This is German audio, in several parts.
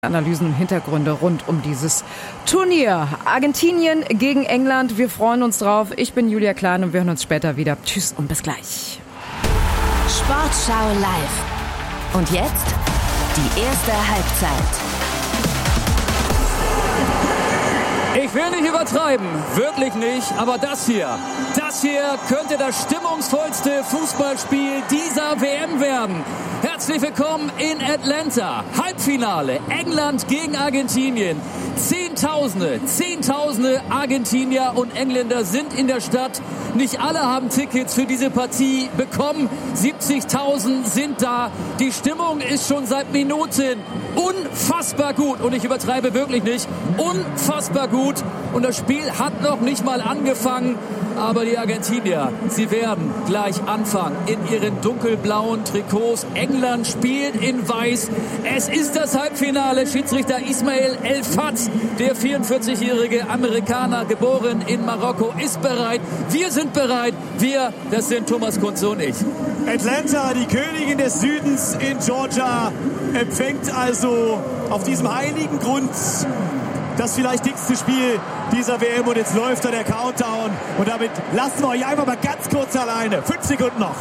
Analysen und Hintergründe rund um dieses Turnier. Argentinien gegen England. Wir freuen uns drauf. Ich bin Julia Klein und wir hören uns später wieder. Tschüss und bis gleich. Sportschau live. Und jetzt die erste Halbzeit. Ich will nicht übertreiben, wirklich nicht, aber das hier könnte das stimmungsvollste Fußballspiel dieser WM werden. Herzlich willkommen in Atlanta. Halbfinale, England gegen Argentinien. Zehntausende Argentinier und Engländer sind in der Stadt. Nicht alle haben Tickets für diese Partie bekommen. 70.000 sind da. Die Stimmung ist schon seit Minuten unfassbar gut. Und ich übertreibe wirklich nicht. Unfassbar gut. Und das Spiel hat noch nicht mal angefangen. Aber die Argentinier, sie werden gleich anfangen in ihren dunkelblauen Trikots. England spielt in weiß. Es ist das Halbfinale. Schiedsrichter Ismail El Fat, der 44-jährige Amerikaner, geboren in Marokko, ist bereit. Wir sind bereit. Wir, das sind Thomas Kunze und ich. Atlanta, die Königin des Südens in Georgia, empfängt also auf diesem heiligen Grund das vielleicht dickste Spiel dieser WM. Und jetzt läuft da der Countdown. Und damit lassen wir euch einfach mal ganz kurz alleine. 5 Sekunden noch.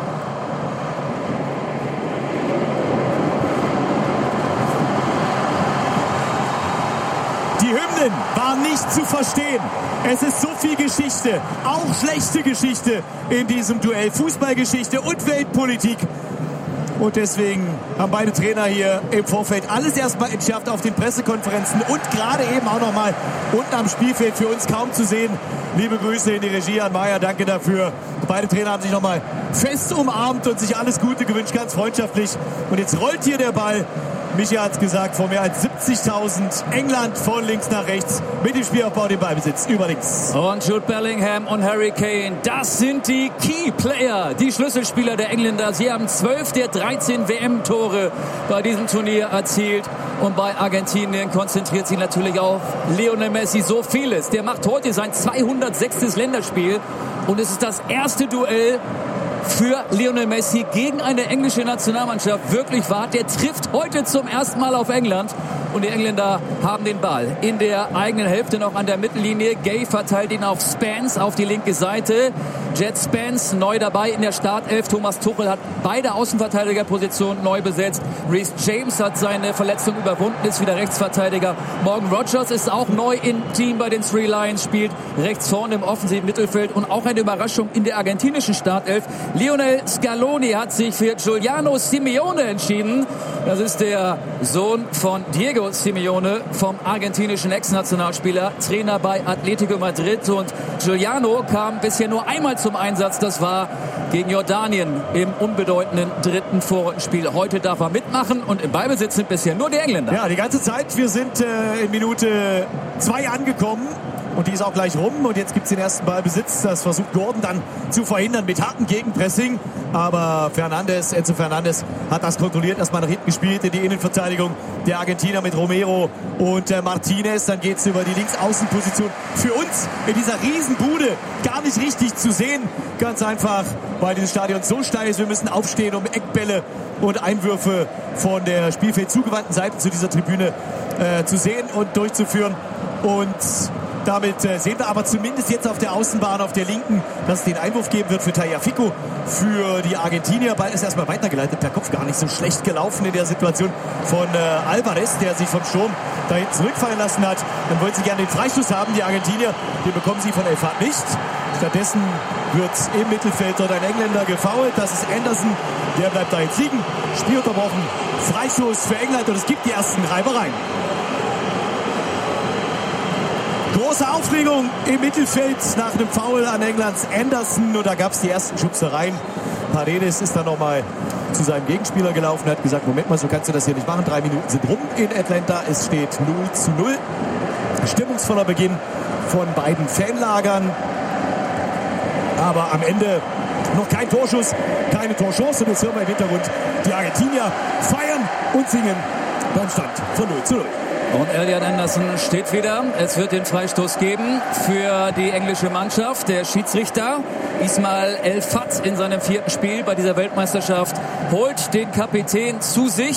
Die Hymnen waren nicht zu verstehen. Es ist so viel Geschichte, auch schlechte Geschichte in diesem Duell. Fußballgeschichte und Weltpolitik. Und deswegen haben beide Trainer hier im Vorfeld alles erstmal entschärft auf den Pressekonferenzen und gerade eben auch nochmal unten am Spielfeld für uns kaum zu sehen. Liebe Grüße in die Regie an Maya, danke dafür. Beide Trainer haben sich nochmal fest umarmt und sich alles Gute gewünscht, ganz freundschaftlich. Und jetzt rollt hier der Ball. Michi hat es gesagt, vor mehr als 70.000. England von links nach rechts mit dem Spielaufbau, den Ballbesitz über links. Und Jude Bellingham und Harry Kane, das sind die Key Player, die Schlüsselspieler der Engländer. Sie haben 12 der 13 WM-Tore bei diesem Turnier erzielt. Und bei Argentinien konzentriert sich natürlich auf Lionel Messi so vieles. Der macht heute sein 206. Länderspiel. Und es ist das erste Duell für Lionel Messi gegen eine englische Nationalmannschaft wirklich wahr. Der trifft heute zum ersten Mal auf England. Und die Engländer haben den Ball in der eigenen Hälfte noch an der Mittellinie. Gay verteilt ihn auf Spence auf die linke Seite. Jet Spence neu dabei in der Startelf. Thomas Tuchel hat beide Außenverteidigerpositionen neu besetzt. Reece James hat seine Verletzung überwunden, ist wieder Rechtsverteidiger. Morgan Rogers ist auch neu im Team bei den Three Lions, spielt rechts vorne im offensiven Mittelfeld. Und auch eine Überraschung in der argentinischen Startelf. Lionel Scaloni hat sich für Giuliano Simeone entschieden. Das ist der Sohn von Diego Simeone, vom argentinischen Ex-Nationalspieler, Trainer bei Atletico Madrid. Und Giuliano kam bisher nur einmal zum Einsatz. Das war gegen Jordanien im unbedeutenden dritten Vorrundenspiel. Heute darf er mitmachen und im Ballbesitz sind bisher nur die Engländer. Ja, die ganze Zeit. Wir sind in Minute 2 angekommen. Und die ist auch gleich rum. Und jetzt gibt es den ersten Ballbesitz. Das versucht Gordon dann zu verhindern mit hartem Gegenpressing. Aber Enzo Fernandes hat das kontrolliert. Erstmal nach hinten gespielt in die Innenverteidigung der Argentinier mit Romero und Martinez. Dann geht es über die Linksaußenposition. Für uns in dieser Riesenbude gar nicht richtig zu sehen. Ganz einfach, weil dieses Stadion so steil ist. Wir müssen aufstehen, um Eckbälle und Einwürfe von der Spielfeld zugewandten Seite zu dieser Tribüne zu sehen und durchzuführen. Und damit sehen wir aber zumindest jetzt auf der Außenbahn, auf der linken, dass es den Einwurf geben wird für Tagliafico, für die Argentinier. Ball ist erstmal weitergeleitet, per Kopf gar nicht so schlecht gelaufen in der Situation von Alvarez, der sich vom Sturm da hinten zurückfallen lassen hat. Dann wollen sie gerne den Freistoß haben, die Argentinier. Den bekommen sie von El Fat nicht. Stattdessen wird im Mittelfeld dort ein Engländer gefoult. Das ist Anderson, der bleibt da jetzt liegen. Spiel unterbrochen, Freistoß für England und es gibt die ersten Reibereien. Große Aufregung im Mittelfeld nach einem Foul an Englands Anderson. Und da gab es die ersten Schubsereien. Paredes ist dann nochmal zu seinem Gegenspieler gelaufen und hat gesagt, Moment mal, so kannst du das hier nicht machen. 3 Minuten sind rum in Atlanta. Es steht 0:0. Stimmungsvoller Beginn von beiden Fanlagern. Aber am Ende noch kein Torschuss, keine Torchance. Und jetzt hören wir im Hintergrund die Argentinier feiern und singen beim Stand von 0:0. Und Elliot Anderson steht wieder. Es wird den Freistoß geben für die englische Mannschaft. Der Schiedsrichter Ismail El Fat in seinem 4. Spiel bei dieser Weltmeisterschaft holt den Kapitän zu sich.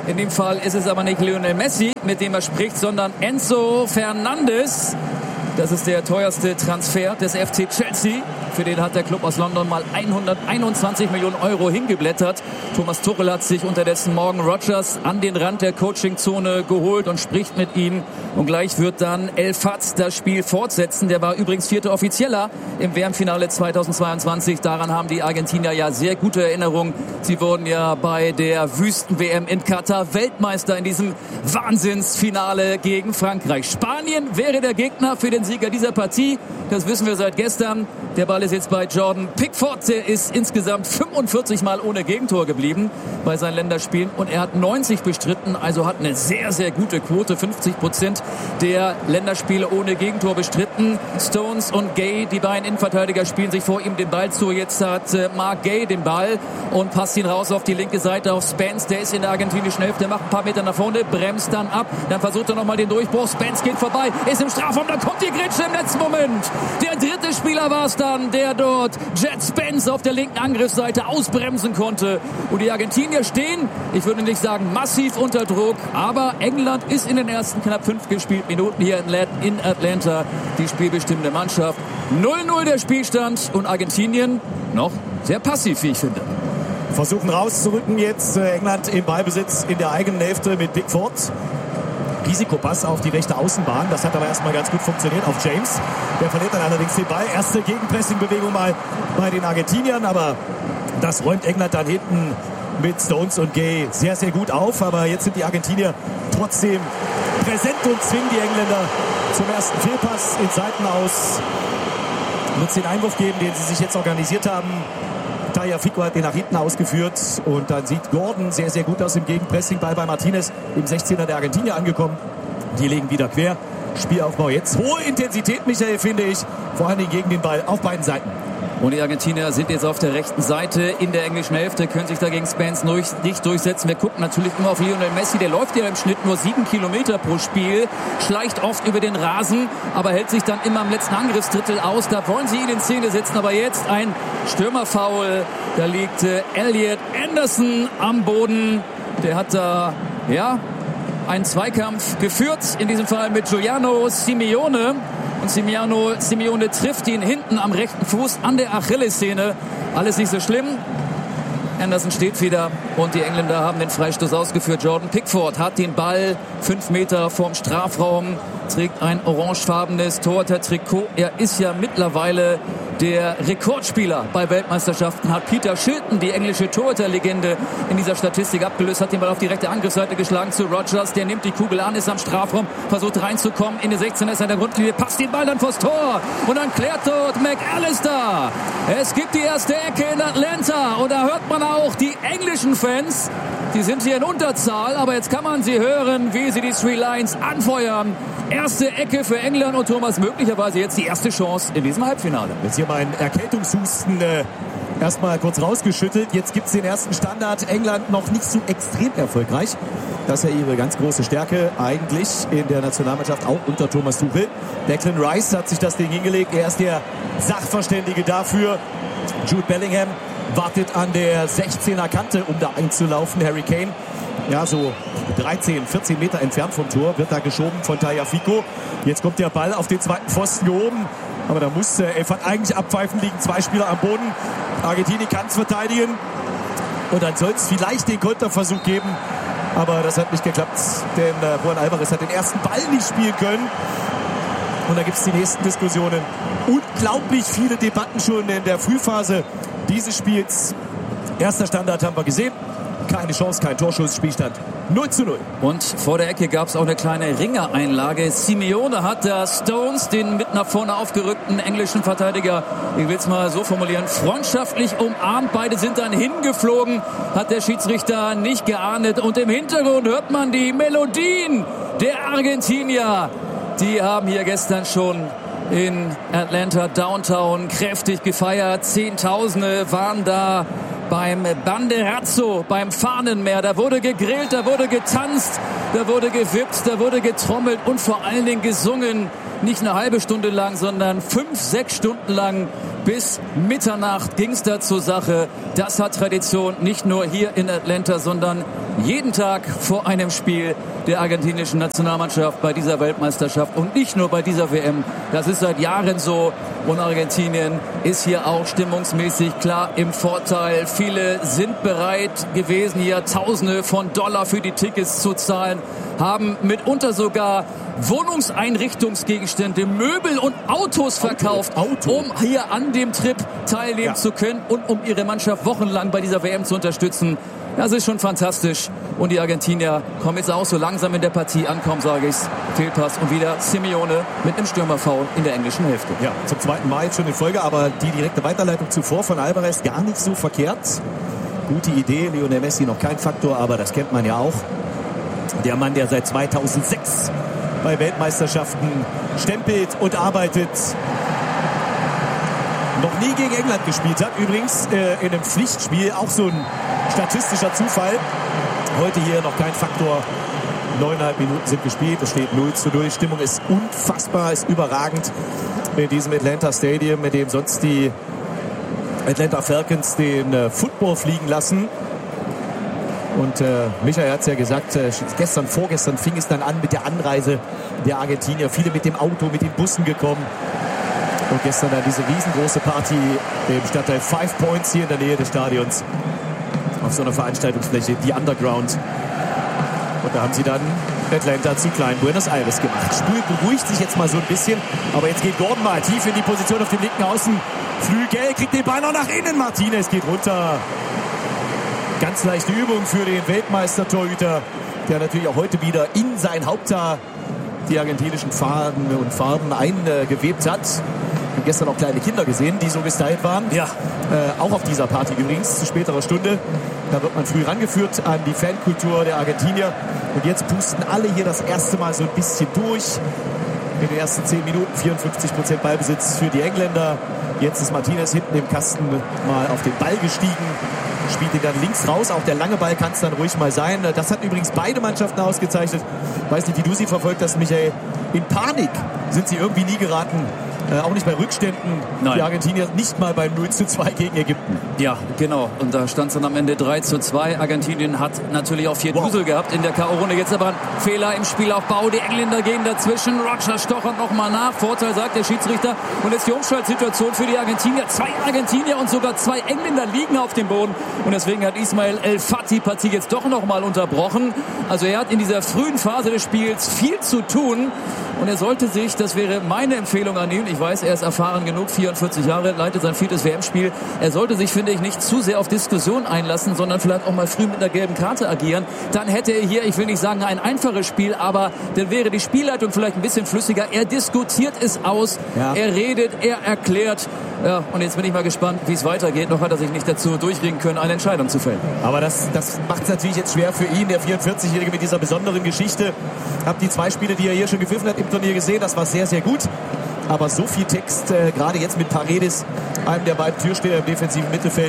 In dem Fall ist es aber nicht Lionel Messi, mit dem er spricht, sondern Enzo Fernandes. Das ist der teuerste Transfer des FC Chelsea. Für den hat der Club aus London mal 121 Millionen Euro hingeblättert. Thomas Tuchel hat sich unterdessen Morgan Rogers an den Rand der Coachingzone geholt und spricht mit ihm. Und gleich wird dann El Fat das Spiel fortsetzen. Der war übrigens 4. Offizieller im WM-Finale 2022. Daran haben die Argentinier ja sehr gute Erinnerungen. Sie wurden ja bei der Wüsten-WM in Katar Weltmeister in diesem Wahnsinnsfinale gegen Frankreich. Spanien wäre der Gegner für den Sieger dieser Partie. Das wissen wir seit gestern. Der Ball ist jetzt bei Jordan Pickford. Der ist insgesamt 45 Mal ohne Gegentor geblieben bei seinen Länderspielen. Und er hat 90 bestritten, also hat eine sehr, sehr gute Quote. 50% der Länderspiele ohne Gegentor bestritten. Stones und Gay, die beiden Innenverteidiger, spielen sich vor ihm den Ball zu. Jetzt hat Marc Gay den Ball und passt ihn raus auf die linke Seite auf Spence. Der ist in der argentinischen Hälfte, macht ein paar Meter nach vorne, bremst dann ab. Dann versucht er nochmal den Durchbruch. Spence geht vorbei, ist im Strafraum, da kommt die Grätsche im letzten Moment. Der dritte Spieler war es dann, der dort Jet Spence auf der linken Angriffsseite ausbremsen konnte. Und die Argentinier stehen, ich würde nicht sagen massiv unter Druck, aber England ist in den ersten knapp 5 gespielten Minuten hier in Atlanta die spielbestimmende Mannschaft. 0-0 der Spielstand und Argentinien noch sehr passiv, wie ich finde. Versuchen rauszurücken jetzt England im Ballbesitz in der eigenen Hälfte mit Pickford. Risikopass auf die rechte Außenbahn. Das hat aber erstmal ganz gut funktioniert auf James. Der verliert dann allerdings den Ball. Erste Gegenpressing-Bewegung mal bei den Argentiniern, aber das räumt England dann hinten mit Stones und Gay sehr, sehr gut auf. Aber jetzt sind die Argentinier trotzdem präsent und zwingen die Engländer zum ersten Fehlpass ins Seitenaus. Wird es den Einwurf geben, den sie sich jetzt organisiert haben. Tagliafico hat den nach hinten ausgeführt und dann sieht Gordon sehr, sehr gut aus im Gegenpressing. Ball bei Martinez im 16er der Argentinier angekommen. Die legen wieder quer. Spielaufbau jetzt. Hohe Intensität, Michael, finde ich. Vor allen Dingen gegen den Ball auf beiden Seiten. Und die Argentinier sind jetzt auf der rechten Seite in der englischen Hälfte, können sich dagegen Spence nicht durchsetzen. Wir gucken natürlich immer auf Lionel Messi, der läuft ja im Schnitt nur 7 Kilometer pro Spiel, schleicht oft über den Rasen, aber hält sich dann immer im letzten Angriffsdrittel aus. Da wollen sie ihn in Szene setzen, aber jetzt ein Stürmerfoul. Da liegt Elliot Anderson am Boden. Der hat da, einen Zweikampf geführt, in diesem Fall mit Giuliano Simeone. Und Simeone trifft ihn hinten am rechten Fuß an der Achillessehne. Alles nicht so schlimm. Anderson steht wieder und die Engländer haben den Freistoß ausgeführt. Jordan Pickford hat den Ball 5 Meter vorm Strafraum, trägt ein orangefarbenes Torhüter-Trikot. Er ist ja mittlerweile der Rekordspieler bei Weltmeisterschaften, hat Peter Shilton, die englische Torhüter-Legende, in dieser Statistik abgelöst, hat den Ball auf die rechte Angriffsseite geschlagen zu Rogers. Der nimmt die Kugel an, ist am Strafraum, versucht reinzukommen in die 16er, ist an der Grundlinie, passt den Ball dann vors Tor und dann klärt dort McAllister. Es gibt die erste Ecke in Atlanta und da hört man auch die englischen Fans. Die sind hier in Unterzahl, aber jetzt kann man sie hören, wie sie die Three Lions anfeuern. Erste Ecke für England und Thomas, möglicherweise jetzt die erste Chance in diesem Halbfinale. Jetzt hier mal ein Erkältungshusten erstmal kurz rausgeschüttelt. Jetzt gibt es den ersten Standard. England noch nicht so extrem erfolgreich. Das ist ja ihre ganz große Stärke eigentlich in der Nationalmannschaft, auch unter Thomas Tuchel. Declan Rice hat sich das Ding hingelegt. Er ist der Sachverständige dafür. Jude Bellingham wartet an der 16er Kante, um da einzulaufen. Harry Kane, ja, so 13, 14 Meter entfernt vom Tor, wird da geschoben von Tagliafico. Jetzt kommt der Ball auf den zweiten Pfosten gehoben. Aber da muss El Fat eigentlich abpfeifen, liegen 2 Spieler am Boden. Argentinien kann es verteidigen. Und dann soll es vielleicht den Konterversuch geben. Aber das hat nicht geklappt, denn Juan Alvarez hat den ersten Ball nicht spielen können. Und da gibt es die nächsten Diskussionen. Unglaublich viele Debatten schon in der Frühphase dieses Spiels. Erster Standard haben wir gesehen. Keine Chance, kein Torschuss, Spielstand 0:0. Und vor der Ecke gab es auch eine kleine Ringereinlage. Simeone hat da Stones, den mit nach vorne aufgerückten englischen Verteidiger, ich will es mal so formulieren, freundschaftlich umarmt. Beide sind dann hingeflogen, hat der Schiedsrichter nicht geahndet. Und im Hintergrund hört man die Melodien der Argentinier. Die haben hier gestern schon in Atlanta Downtown kräftig gefeiert. Zehntausende waren da beim Banderazzo, beim Fahnenmeer. Da wurde gegrillt, da wurde getanzt, da wurde gewippt, da wurde getrommelt und vor allen Dingen gesungen. Nicht eine halbe Stunde lang, sondern 5, 6 Stunden lang Bis Mitternacht ging es da zur Sache. Das hat Tradition, nicht nur hier in Atlanta, sondern jeden Tag vor einem Spiel der argentinischen Nationalmannschaft bei dieser Weltmeisterschaft und nicht nur bei dieser WM. Das ist seit Jahren so und Argentinien ist hier auch stimmungsmäßig klar im Vorteil. Viele sind bereit gewesen, hier Tausende von Dollar für die Tickets zu zahlen, haben mitunter sogar Wohnungseinrichtungsgegenstände, Möbel und Autos verkauft, um hier an dem Trip teilnehmen zu können und um ihre Mannschaft wochenlang bei dieser WM zu unterstützen. Das ist schon fantastisch. Und die Argentinier kommen jetzt auch so langsam in der Partie ankommen, sage ich's. Fehlpass und wieder Simeone mit einem Stürmerfoul in der englischen Hälfte. Ja, zum zweiten Mal jetzt schon in Folge, aber die direkte Weiterleitung zuvor von Alvarez gar nicht so verkehrt. Gute Idee, Lionel Messi noch kein Faktor, aber das kennt man ja auch. Der Mann, der seit 2006 bei Weltmeisterschaften stempelt und arbeitet. Noch nie gegen England gespielt hat. Übrigens in einem Pflichtspiel, auch so ein statistischer Zufall. Heute hier noch kein Faktor. 9,5 Minuten sind gespielt. Es steht 0:0. Stimmung ist unfassbar, ist überragend in diesem Atlanta Stadium, mit dem sonst die Atlanta Falcons den Football fliegen lassen. Und Michael hat es ja gesagt, vorgestern fing es dann an mit der Anreise der Argentinier. Viele mit dem Auto, mit den Bussen gekommen. Und gestern dann diese riesengroße Party im Stadtteil Five Points hier in der Nähe des Stadions. Auf so einer Veranstaltungsfläche, die Underground. Und da haben sie dann Atlanta zu klein Buenos Aires gemacht. Spiel beruhigt sich jetzt mal so ein bisschen. Aber jetzt geht Gordon mal tief in die Position auf dem linken Außenflügel. Kriegt den Ball noch nach innen. Martinez geht runter. Ganz leichte Übung für den Weltmeister-Torhüter, der natürlich auch heute wieder in sein Haupthaar die argentinischen Farben eingewebt hat. Ich habe gestern auch kleine Kinder gesehen, die so gestylt waren. Ja. Auch auf dieser Party übrigens, zu späterer Stunde. Da wird man früh rangeführt an die Fankultur der Argentinier. Und jetzt pusten alle hier das erste Mal so ein bisschen durch. In den ersten 10 Minuten 54% Ballbesitz für die Engländer. Jetzt ist Martinez hinten im Kasten mal auf den Ball gestiegen. Spielt ihn dann links raus. Auch der lange Ball kann es dann ruhig mal sein. Das hat übrigens beide Mannschaften ausgezeichnet. Weiß nicht, wie du sie verfolgt hast, Michael. In Panik sind sie irgendwie nie geraten. Auch nicht bei Rückständen. Nein. Die Argentinier nicht mal beim 0:2 gegen Ägypten. Ja, genau. Und da stand es dann am Ende 3:2. Argentinien hat natürlich auch 4 Dusel gehabt in der K.O.-Runde. Jetzt aber ein Fehler im Spielaufbau. Die Engländer gehen dazwischen. Roger stochert nochmal nach. Vorteil, sagt der Schiedsrichter. Und jetzt die Umschaltsituation für die Argentinier. 2 Argentinier und sogar 2 Engländer liegen auf dem Boden. Und deswegen hat Ismail El Fati Partie jetzt doch nochmal unterbrochen. Also er hat in dieser frühen Phase des Spiels viel zu tun. Und er sollte sich, das wäre meine Empfehlung an ihn, ich weiß, er ist erfahren genug, 44 Jahre, leitet sein 4. WM-Spiel. Er sollte sich, finde ich, nicht zu sehr auf Diskussion einlassen, sondern vielleicht auch mal früh mit einer gelben Karte agieren. Dann hätte er hier, ich will nicht sagen ein einfaches Spiel, aber dann wäre die Spielleitung vielleicht ein bisschen flüssiger. Er diskutiert es aus, Er redet, er erklärt. Ja, und jetzt bin ich mal gespannt, wie es weitergeht. Noch hat er sich nicht dazu durchringen können, eine Entscheidung zu fällen. Aber das macht es natürlich jetzt schwer für ihn, der 44-Jährige mit dieser besonderen Geschichte. Hab die 2 Spiele, die er hier schon gepfiffen hat im Turnier gesehen. Das war sehr, sehr gut. Aber so viel Text, gerade jetzt mit Paredes, einem der beiden Türsteher im defensiven Mittelfeld,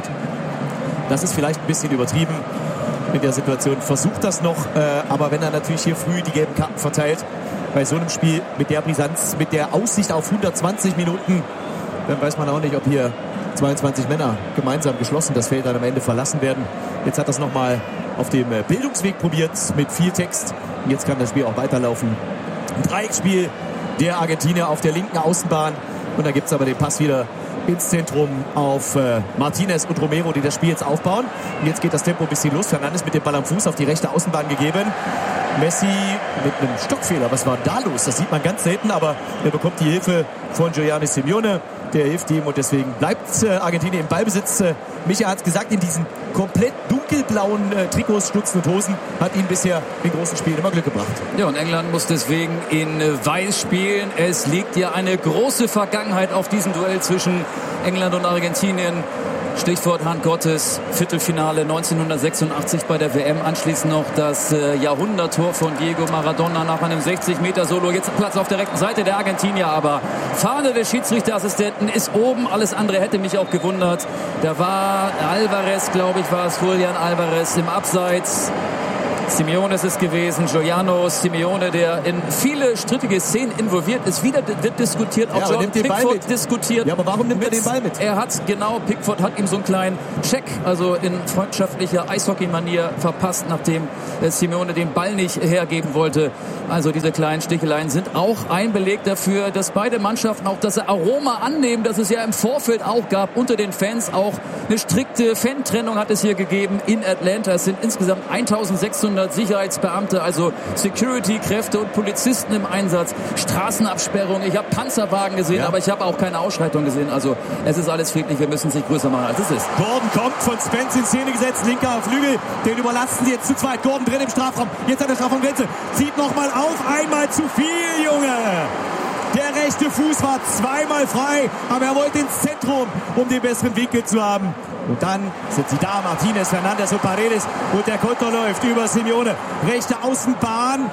das ist vielleicht ein bisschen übertrieben in der Situation. Versucht das noch, aber wenn er natürlich hier früh die gelben Karten verteilt, bei so einem Spiel mit der Brisanz, mit der Aussicht auf 120 Minuten, dann weiß man auch nicht, ob hier 22 Männer gemeinsam geschlossen das Feld dann am Ende verlassen werden. Jetzt hat er es nochmal auf dem Bildungsweg probiert mit viel Text. Und jetzt kann das Spiel auch weiterlaufen. Ein Dreiecksspiel der Argentinier auf der linken Außenbahn. Und da gibt es aber den Pass wieder ins Zentrum auf Martinez und Romero, die das Spiel jetzt aufbauen. Und jetzt geht das Tempo ein bisschen los. Fernandes mit dem Ball am Fuß auf die rechte Außenbahn gegeben. Messi mit einem Stockfehler. Was war da los? Das sieht man ganz selten, aber er bekommt die Hilfe von Giovanni Simeone. Der hilft ihm und deswegen bleibt Argentinien im Ballbesitz. Micha hat es gesagt, in diesen komplett dunkelblauen Trikots, Stutzen und Hosen hat ihn bisher in großen Spielen immer Glück gebracht. Ja, und England muss deswegen in Weiß spielen. Es liegt ja eine große Vergangenheit auf diesem Duell zwischen England und Argentinien. Stichwort Hand Gottes, Viertelfinale 1986 bei der WM. Anschließend noch das Jahrhunderttor von Diego Maradona nach einem 60-Meter-Solo. Jetzt Platz auf der rechten Seite der Argentinier, aber Fahne des Schiedsrichterassistenten ist oben. Alles andere hätte mich auch gewundert. Da war Alvarez, glaube ich, war es Julian Alvarez im Abseits. Simeone ist es gewesen, Giuliano Simeone, der in viele strittige Szenen involviert ist. Wieder wird diskutiert, auch Jordan Pickford diskutiert. Ja, aber warum nimmt er den Ball mit? Pickford hat ihm so einen kleinen Check, also in freundschaftlicher Eishockey-Manier verpasst, nachdem Simeone den Ball nicht hergeben wollte. Also diese kleinen Sticheleien sind auch ein Beleg dafür, dass beide Mannschaften auch das Aroma annehmen, das es ja im Vorfeld auch gab, unter den Fans. Auch eine strikte Fantrennung hat es hier gegeben in Atlanta. Es sind insgesamt 1600 Sicherheitsbeamte, also Security-Kräfte und Polizisten im Einsatz, Straßenabsperrung. Ich habe Panzerwagen gesehen, aber ich habe auch keine Ausschreitung gesehen. Also es ist alles friedlich, wir müssen es nicht größer machen, als es ist. Gordon kommt von Spence in Szene gesetzt, linker Flügel, den überlasten sie jetzt zu zweit. Gordon drin im Strafraum, jetzt an der Strafraumgrenze, zieht nochmal auf, einmal zu viel, Junge! Der rechte Fuß war zweimal frei, aber er wollte ins Zentrum, um den besseren Winkel zu haben. Und dann sind sie da, Martinez, Fernandes und Paredes. Und der Konter läuft über Simeone. Rechte Außenbahn.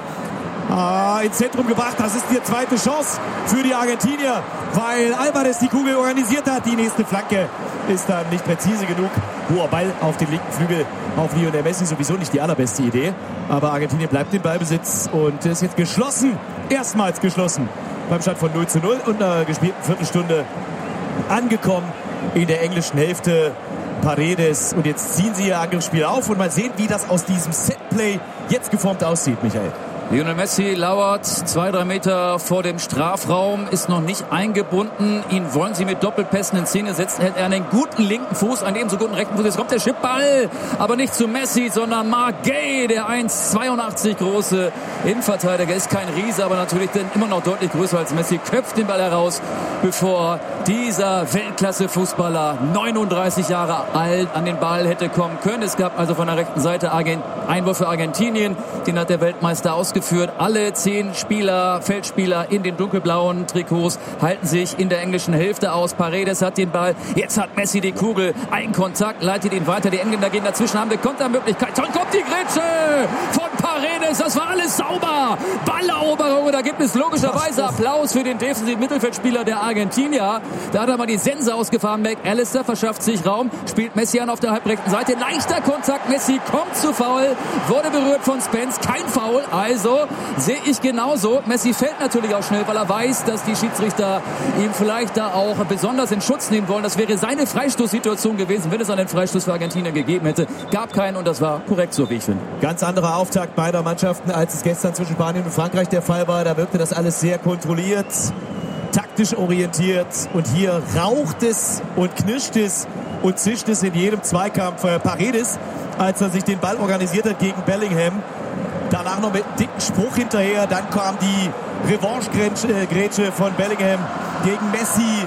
Ins Zentrum gebracht. Das ist die zweite Chance für die Argentinier, weil Alvarez die Kugel organisiert hat. Die nächste Flanke ist dann nicht präzise genug. Hoher Ball auf den linken Flügel auf Lionel Messi. Sowieso nicht die allerbeste Idee. Aber Argentinien bleibt im Ballbesitz und ist jetzt geschlossen. Erstmals geschlossen. Beim Stand von 0:0 und einer gespielten Viertelstunde angekommen in der englischen Hälfte. Paredes, und jetzt ziehen sie ihr Angriffsspiel auf und mal sehen, wie das aus diesem Setplay jetzt geformt aussieht, Michael. Lionel Messi lauert 2-3 Meter vor dem Strafraum, ist noch nicht eingebunden. Ihn wollen sie mit Doppelpässen in Szene setzen. Hält er einen guten linken Fuß, einen ebenso guten rechten Fuß. Jetzt kommt der Chipball, aber nicht zu Messi, sondern Marc Guéhi, der 1,82 große Innenverteidiger. Ist kein Riese, aber natürlich immer noch deutlich größer als Messi. Köpft den Ball heraus, bevor dieser Weltklasse-Fußballer, 39 Jahre alt, an den Ball hätte kommen können. Es gab also von der rechten Seite Einwurf für Argentinien. Den hat der Weltmeister ausgeführt. Alle 10 Feldspieler in den dunkelblauen Trikots halten sich in der englischen Hälfte aus. Paredes hat den Ball. Jetzt hat Messi die Kugel. Ein Kontakt, leitet ihn weiter. Die Engländer gehen dazwischen, haben eine Kontermöglichkeit. Dann kommt die Grätsche von Paredes. Das war alles sauber. Balleroberung. Da gibt es logischerweise Applaus für den defensiven Mittelfeldspieler der Argentinier. Da hat er mal die Sense ausgefahren. McAllister verschafft sich Raum. Spielt Messi an auf der halbrechten Seite. Leichter Kontakt. Messi kommt zu Foul. Wurde berührt von Spence. Kein Foul. Also sehe ich genauso. Messi fällt natürlich auch schnell, weil er weiß, dass die Schiedsrichter ihm vielleicht da auch besonders in Schutz nehmen wollen. Das wäre seine Freistoßsituation gewesen, wenn es einen Freistoß für Argentinien gegeben hätte. Gab keinen und das war korrekt, so wie ich finde. Ganz anderer Auftakt beider Mannschaften, als es gestern zwischen Spanien und Frankreich der Fall war. Da wirkte das alles sehr kontrolliert, taktisch orientiert. Und hier raucht es und knirscht es und zischt es in jedem Zweikampf. Paredes, als er sich den Ball organisiert hat gegen Bellingham, danach noch mit einem dicken Spruch hinterher. Dann kam die Revanche-Grätsche von Bellingham gegen Messi.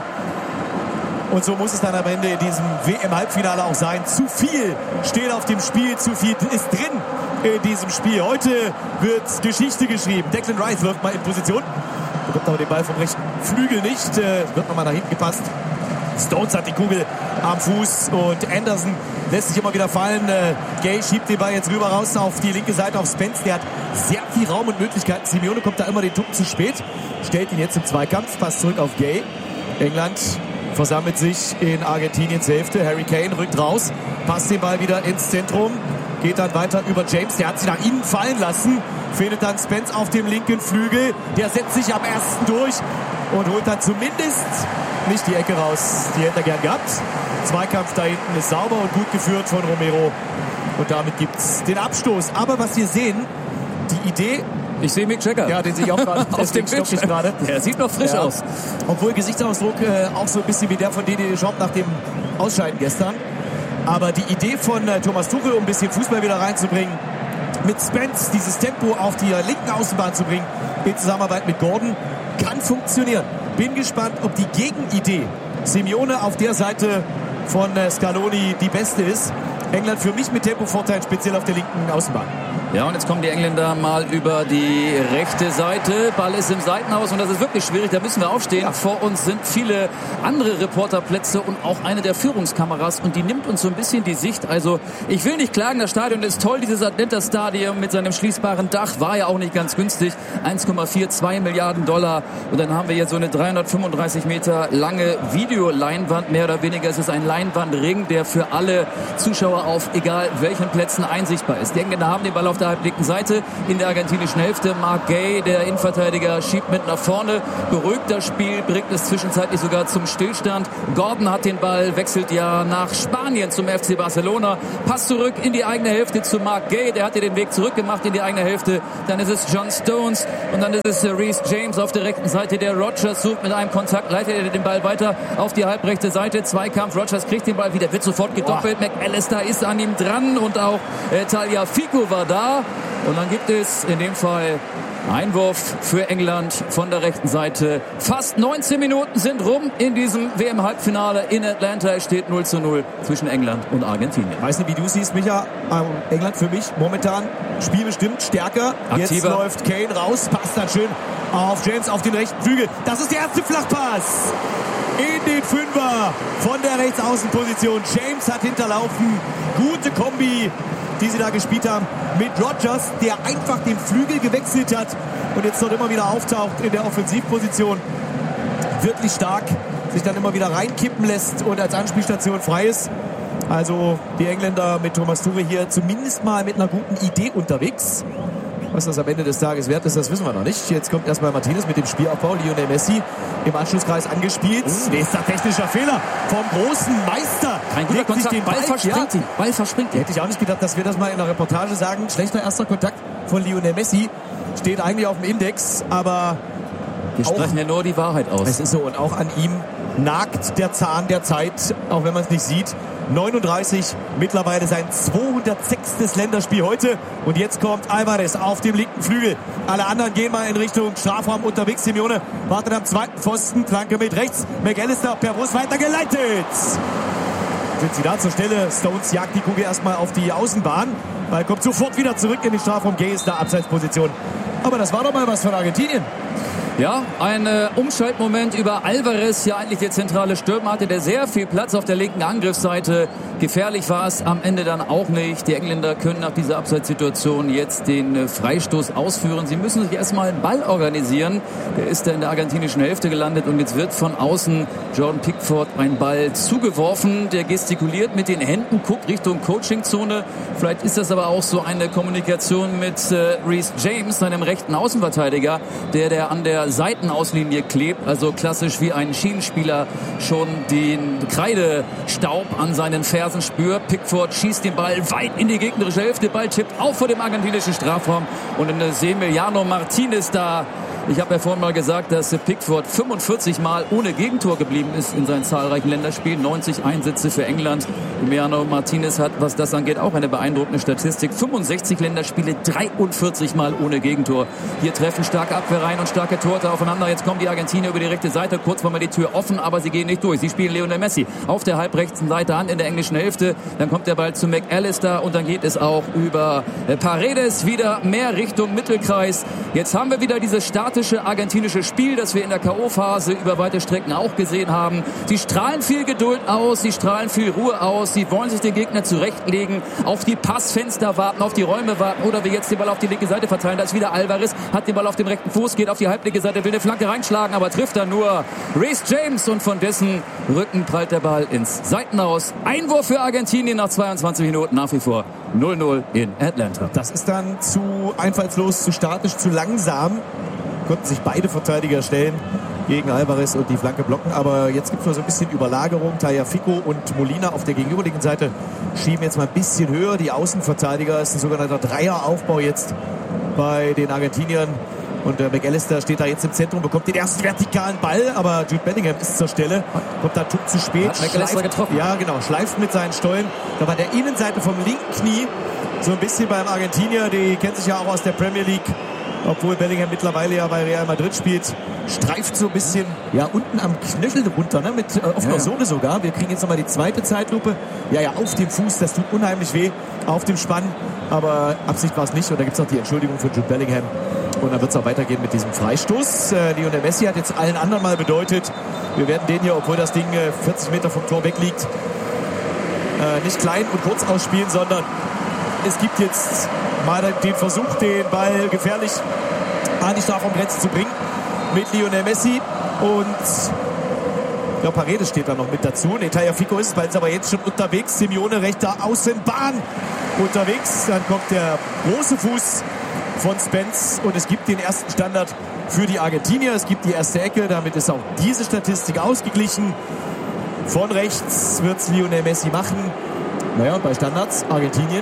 Und so muss es dann am Ende in diesem WM-Halbfinale auch sein. Zu viel steht auf dem Spiel, zu viel ist drin in diesem Spiel. Heute wird Geschichte geschrieben. Declan Rice wirft mal in Position. Bekommt aber den Ball vom rechten Flügel nicht. Wird nochmal nach hinten gepasst. Stones hat die Kugel am Fuß und Anderson lässt sich immer wieder fallen. Guéhi schiebt den Ball jetzt rüber raus auf die linke Seite auf Spence. Der hat sehr viel Raum und Möglichkeiten. Simeone kommt da immer den Tucken zu spät. Stellt ihn jetzt im Zweikampf. Passt zurück auf Guéhi. England versammelt sich in Argentiniens Hälfte. Harry Kane rückt raus. Passt den Ball wieder ins Zentrum. Geht dann weiter über James. Der hat sich nach innen fallen lassen. Findet dann Spence auf dem linken Flügel. Der setzt sich am ersten durch und holt dann zumindest nicht die Ecke raus. Die hätte er gern gehabt. Zweikampf da hinten ist sauber und gut geführt von Romero. Und damit gibt es den Abstoß. Aber was wir sehen, die Idee... Ich sehe Mick Jagger. Ja, den sehe ich auch gerade. Auf dem Bildschirm gerade. Der sieht noch frisch aus. Obwohl Gesichtsausdruck auch so ein bisschen wie der von Didier Deschamps nach dem Ausscheiden gestern. Aber die Idee von Thomas Tuchel, um ein bisschen Fußball wieder reinzubringen, mit Spence dieses Tempo auf die linken Außenbahn zu bringen, in Zusammenarbeit mit Gordon, kann funktionieren. Bin gespannt, ob die Gegenidee Simeone auf der Seite von Scaloni die beste ist. England für mich mit Tempovorteil, speziell auf der linken Außenbahn. Ja, und jetzt kommen die Engländer mal über die rechte Seite. Ball ist im Seitenhaus und das ist wirklich schwierig. Da müssen wir aufstehen. Ja. Vor uns sind viele andere Reporterplätze und auch eine der Führungskameras. Und die nimmt uns so ein bisschen die Sicht. Also ich will nicht klagen, das Stadion ist toll. Dieses Atlanta Stadium mit seinem schließbaren Dach war ja auch nicht ganz günstig. 1,42 Milliarden $. Und dann haben wir hier so eine 335 Meter lange Videoleinwand. Mehr oder weniger ist es ein Leinwandring, der für alle Zuschauer auf egal welchen Plätzen einsichtbar ist. Die Engländer haben den Ball auf auf der halblinken Seite in der argentinischen Hälfte. Mark Gay, der Innenverteidiger, schiebt mit nach vorne, beruhigt das Spiel, bringt es zwischenzeitlich sogar zum Stillstand. Gordon hat den Ball, wechselt ja nach Spanien zum FC Barcelona. Pass zurück in die eigene Hälfte zu Mark Gay, der hat ja den Weg zurückgemacht in die eigene Hälfte. Dann ist es John Stones und dann ist es Reece James auf der rechten Seite. Der Rodgers sucht mit einem Kontakt, leitet er den Ball weiter auf die halbrechte Seite. Zweikampf, Rodgers kriegt den Ball wieder, wird sofort gedoppelt. McAllister ist an ihm dran und auch Tagliafico war da. Und dann gibt es in dem Fall Einwurf für England von der rechten Seite. Fast 19 Minuten sind rum in diesem WM-Halbfinale in Atlanta. Es steht 0:0 zwischen England und Argentinien. Weiß nicht, wie du siehst, Micha. England für mich momentan spielbestimmt stärker. Aktiver. Jetzt läuft Kane raus, passt dann schön auf James auf den rechten Flügel. Das ist der erste Flachpass in den Fünfer von der Rechtsaußenposition. James hat hinterlaufen. Gute Kombi, die sie da gespielt haben mit Rodgers, der einfach den Flügel gewechselt hat und jetzt dort immer wieder auftaucht in der Offensivposition. Wirklich stark, sich dann immer wieder reinkippen lässt und als Anspielstation frei ist. Also die Engländer mit Thomas Tuchel hier zumindest mal mit einer guten Idee unterwegs. Was das am Ende des Tages wert ist, das wissen wir noch nicht. Jetzt kommt erstmal Martinez mit dem Spielaufbau. Lionel Messi im Anschlusskreis angespielt. Nächster technischer Fehler vom großen Meister. Kein guter Kontakt, den Ball verspringt ihn. Ball verspringt ihn. Hätte ich auch nicht gedacht, dass wir das mal in der Reportage sagen. Schlechter erster Kontakt von Lionel Messi. Steht eigentlich auf dem Index, aber wir sprechen ja nur die Wahrheit aus. Es ist so, und auch an ihm nagt der Zahn der Zeit, auch wenn man es nicht sieht. 39, mittlerweile sein 206. Länderspiel heute. Und jetzt kommt Alvarez auf dem linken Flügel. Alle anderen gehen mal in Richtung Strafraum unterwegs. Simeone wartet am zweiten Pfosten. Flanke mit rechts. McAllister per Brust weitergeleitet. Sind sie da zur Stelle. Stones jagt die Kugel erstmal auf die Außenbahn. Ball kommt sofort wieder zurück in den Strafraum. Gay ist da, Abseitsposition. Aber das war doch mal was von Argentinien. Ja, ein Umschaltmoment über Alvarez, ja eigentlich der zentrale Stürmer, hatte der sehr viel Platz auf der linken Angriffsseite. Gefährlich war es am Ende dann auch nicht. Die Engländer können nach dieser Abseitssituation jetzt den Freistoß ausführen. Sie müssen sich erstmal einen Ball organisieren. Der ist da in der argentinischen Hälfte gelandet und jetzt wird von außen Jordan Pickford ein Ball zugeworfen. Der gestikuliert mit den Händen, guckt Richtung Coachingzone. Vielleicht ist das aber auch so eine Kommunikation mit Reece James, seinem rechten Außenverteidiger, der an der Seitenauslinie klebt, also klassisch wie ein Schienenspieler schon den Kreidestaub an seinen Fersen spürt. Pickford schießt den Ball weit in die gegnerische Hälfte, Ball chippt auch vor dem argentinischen Strafraum und in der Emiliano Martinez da. Ich habe ja vorhin mal gesagt, dass Pickford 45 Mal ohne Gegentor geblieben ist in seinen zahlreichen Länderspielen. 90 Einsätze für England. Emiliano Martinez hat, was das angeht, auch eine beeindruckende Statistik. 65 Länderspiele, 43 Mal ohne Gegentor. Hier treffen starke Abwehrreihen und starke Torhüter aufeinander. Jetzt kommen die Argentinier über die rechte Seite. Kurz vor mir die Tür offen, aber sie gehen nicht durch. Sie spielen Lionel Messi auf der halbrechten Seite an in der englischen Hälfte. Dann kommt der Ball zu McAllister und dann geht es auch über Paredes wieder mehr Richtung Mittelkreis. Jetzt haben wir wieder dieses statische argentinische Spiel, das wir in der K.O.-Phase über weite Strecken auch gesehen haben. Sie strahlen viel Geduld aus, sie strahlen viel Ruhe aus, sie wollen sich den Gegner zurechtlegen, auf die Passfenster warten, auf die Räume warten oder wie jetzt den Ball auf die linke Seite verteilen. Da ist wieder Alvarez, hat den Ball auf dem rechten Fuß, geht auf die halblinke Seite, will eine Flanke reinschlagen, aber trifft dann nur Reece James und von dessen Rücken prallt der Ball ins Seitenaus. Einwurf für Argentinien nach 22 Minuten, nach wie vor 0:0 in Atlanta. Das ist dann zu einfallslos, zu statisch, zu langsam. Konnten sich beide Verteidiger stellen gegen Alvarez und die Flanke blocken. Aber jetzt gibt es noch so ein bisschen Überlagerung. Tagliafico und Molina auf der gegenüberliegenden Seite schieben jetzt mal ein bisschen höher. Die Außenverteidiger, ist ein sogenannter Dreieraufbau jetzt bei den Argentiniern. Und McAllister steht da jetzt im Zentrum, bekommt den ersten vertikalen Ball, aber Jude Bellingham ist zur Stelle, kommt da Tuck zu spät. Hat McAllister getroffen? Ja, genau, schleift mit seinen Stollen. Da war der Innenseite vom linken Knie so ein bisschen beim Argentinier, die kennt sich ja auch aus der Premier League. Obwohl Bellingham mittlerweile ja bei Real Madrid spielt, streift so ein bisschen ja unten am Knöchel runter, ne? Mit offener Sohle sogar. Wir kriegen jetzt nochmal die zweite Zeitlupe. Ja, auf dem Fuß, das tut unheimlich weh. Auf dem Spann, aber Absicht war es nicht. Und da gibt es noch die Entschuldigung für Jude Bellingham. Und dann wird es auch weitergehen mit diesem Freistoß. Lionel Messi hat jetzt allen anderen mal bedeutet, wir werden den hier, obwohl das Ding 40 Meter vom Tor weg liegt, nicht klein und kurz ausspielen, sondern es gibt jetzt mal den Versuch, den Ball gefährlich an die Strafraumgrenze zu bringen mit Lionel Messi. Und ich glaube, Paredes steht da noch mit dazu. Tagliafico ist es, weil es aber jetzt schon unterwegs. Simeone rechter Außenbahn. unterwegs. Dann kommt der große Fuß von Spence und es gibt den ersten Standard für die Argentinier. Es gibt die erste Ecke, damit ist auch diese Statistik ausgeglichen. Von rechts wird es Lionel Messi machen. Naja, und bei Standards Argentinien,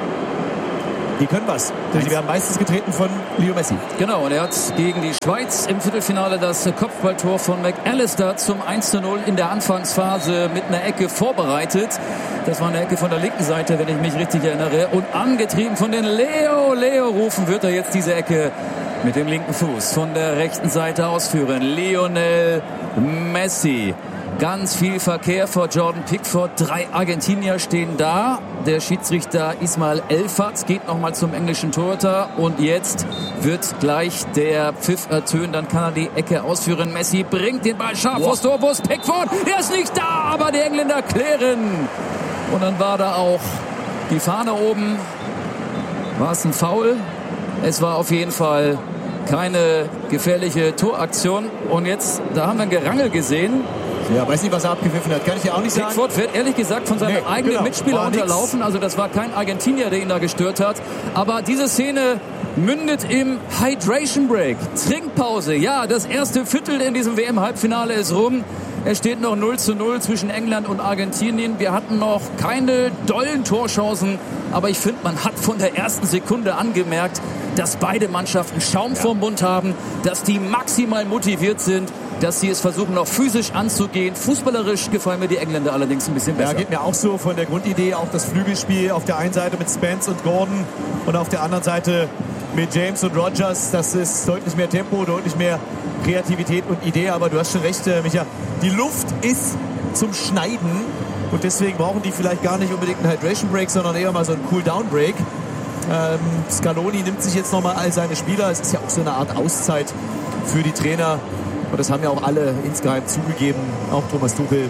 die können was. Denn sie werden meistens getreten von Leo Messi. Genau, und er hat gegen die Schweiz im Viertelfinale das Kopfballtor von McAllister zum 1:0 in der Anfangsphase mit einer Ecke vorbereitet. Das war eine Ecke von der linken Seite, wenn ich mich richtig erinnere. Und angetrieben von den Leo-Rufen wird er jetzt diese Ecke mit dem linken Fuß von der rechten Seite ausführen. Lionel Messi. Ganz viel Verkehr vor Jordan Pickford. 3 Argentinier stehen da. Der Schiedsrichter Ismael Elfert geht nochmal zum englischen Torhüter. Und jetzt wird gleich der Pfiff ertönen. Dann kann er die Ecke ausführen. Messi bringt den Ball scharf vors Tor. Wo ist Pickford? Er ist nicht da, aber die Engländer klären. Und dann war da auch die Fahne oben. War es ein Foul? Es war auf jeden Fall keine gefährliche Toraktion. Und jetzt, da haben wir ein Gerangel gesehen. Ja, weiß nicht, was er abgepfiffen hat. Kann ich dir auch nicht sagen. Pickford wird ehrlich gesagt von seinem eigenen Mitspieler unterlaufen. Also das war kein Argentinier, der ihn da gestört hat. Aber diese Szene mündet im Hydration Break. Trinkpause. Ja, das erste Viertel in diesem WM-Halbfinale ist rum. Es steht noch 0:0 zwischen England und Argentinien. Wir hatten noch keine dollen Torchancen. Aber ich finde, man hat von der ersten Sekunde angemerkt, dass beide Mannschaften Schaum vorm Mund haben, dass die maximal motiviert sind, dass sie es versuchen, noch physisch anzugehen. Fußballerisch gefallen mir die Engländer allerdings ein bisschen besser. Ja, geht mir auch so von der Grundidee, auch das Flügelspiel auf der einen Seite mit Spence und Gordon und auf der anderen Seite mit James und Rogers. Das ist deutlich mehr Tempo, deutlich mehr Kreativität und Idee. Aber du hast schon recht, Micha, die Luft ist zum Schneiden und deswegen brauchen die vielleicht gar nicht unbedingt einen Hydration Break, sondern eher mal so einen Cool-Down Break. Scaloni nimmt sich jetzt nochmal all seine Spieler. Es ist ja auch so eine Art Auszeit für die Trainer. Und das haben ja auch alle insgeheim zugegeben, auch Thomas Tuchel,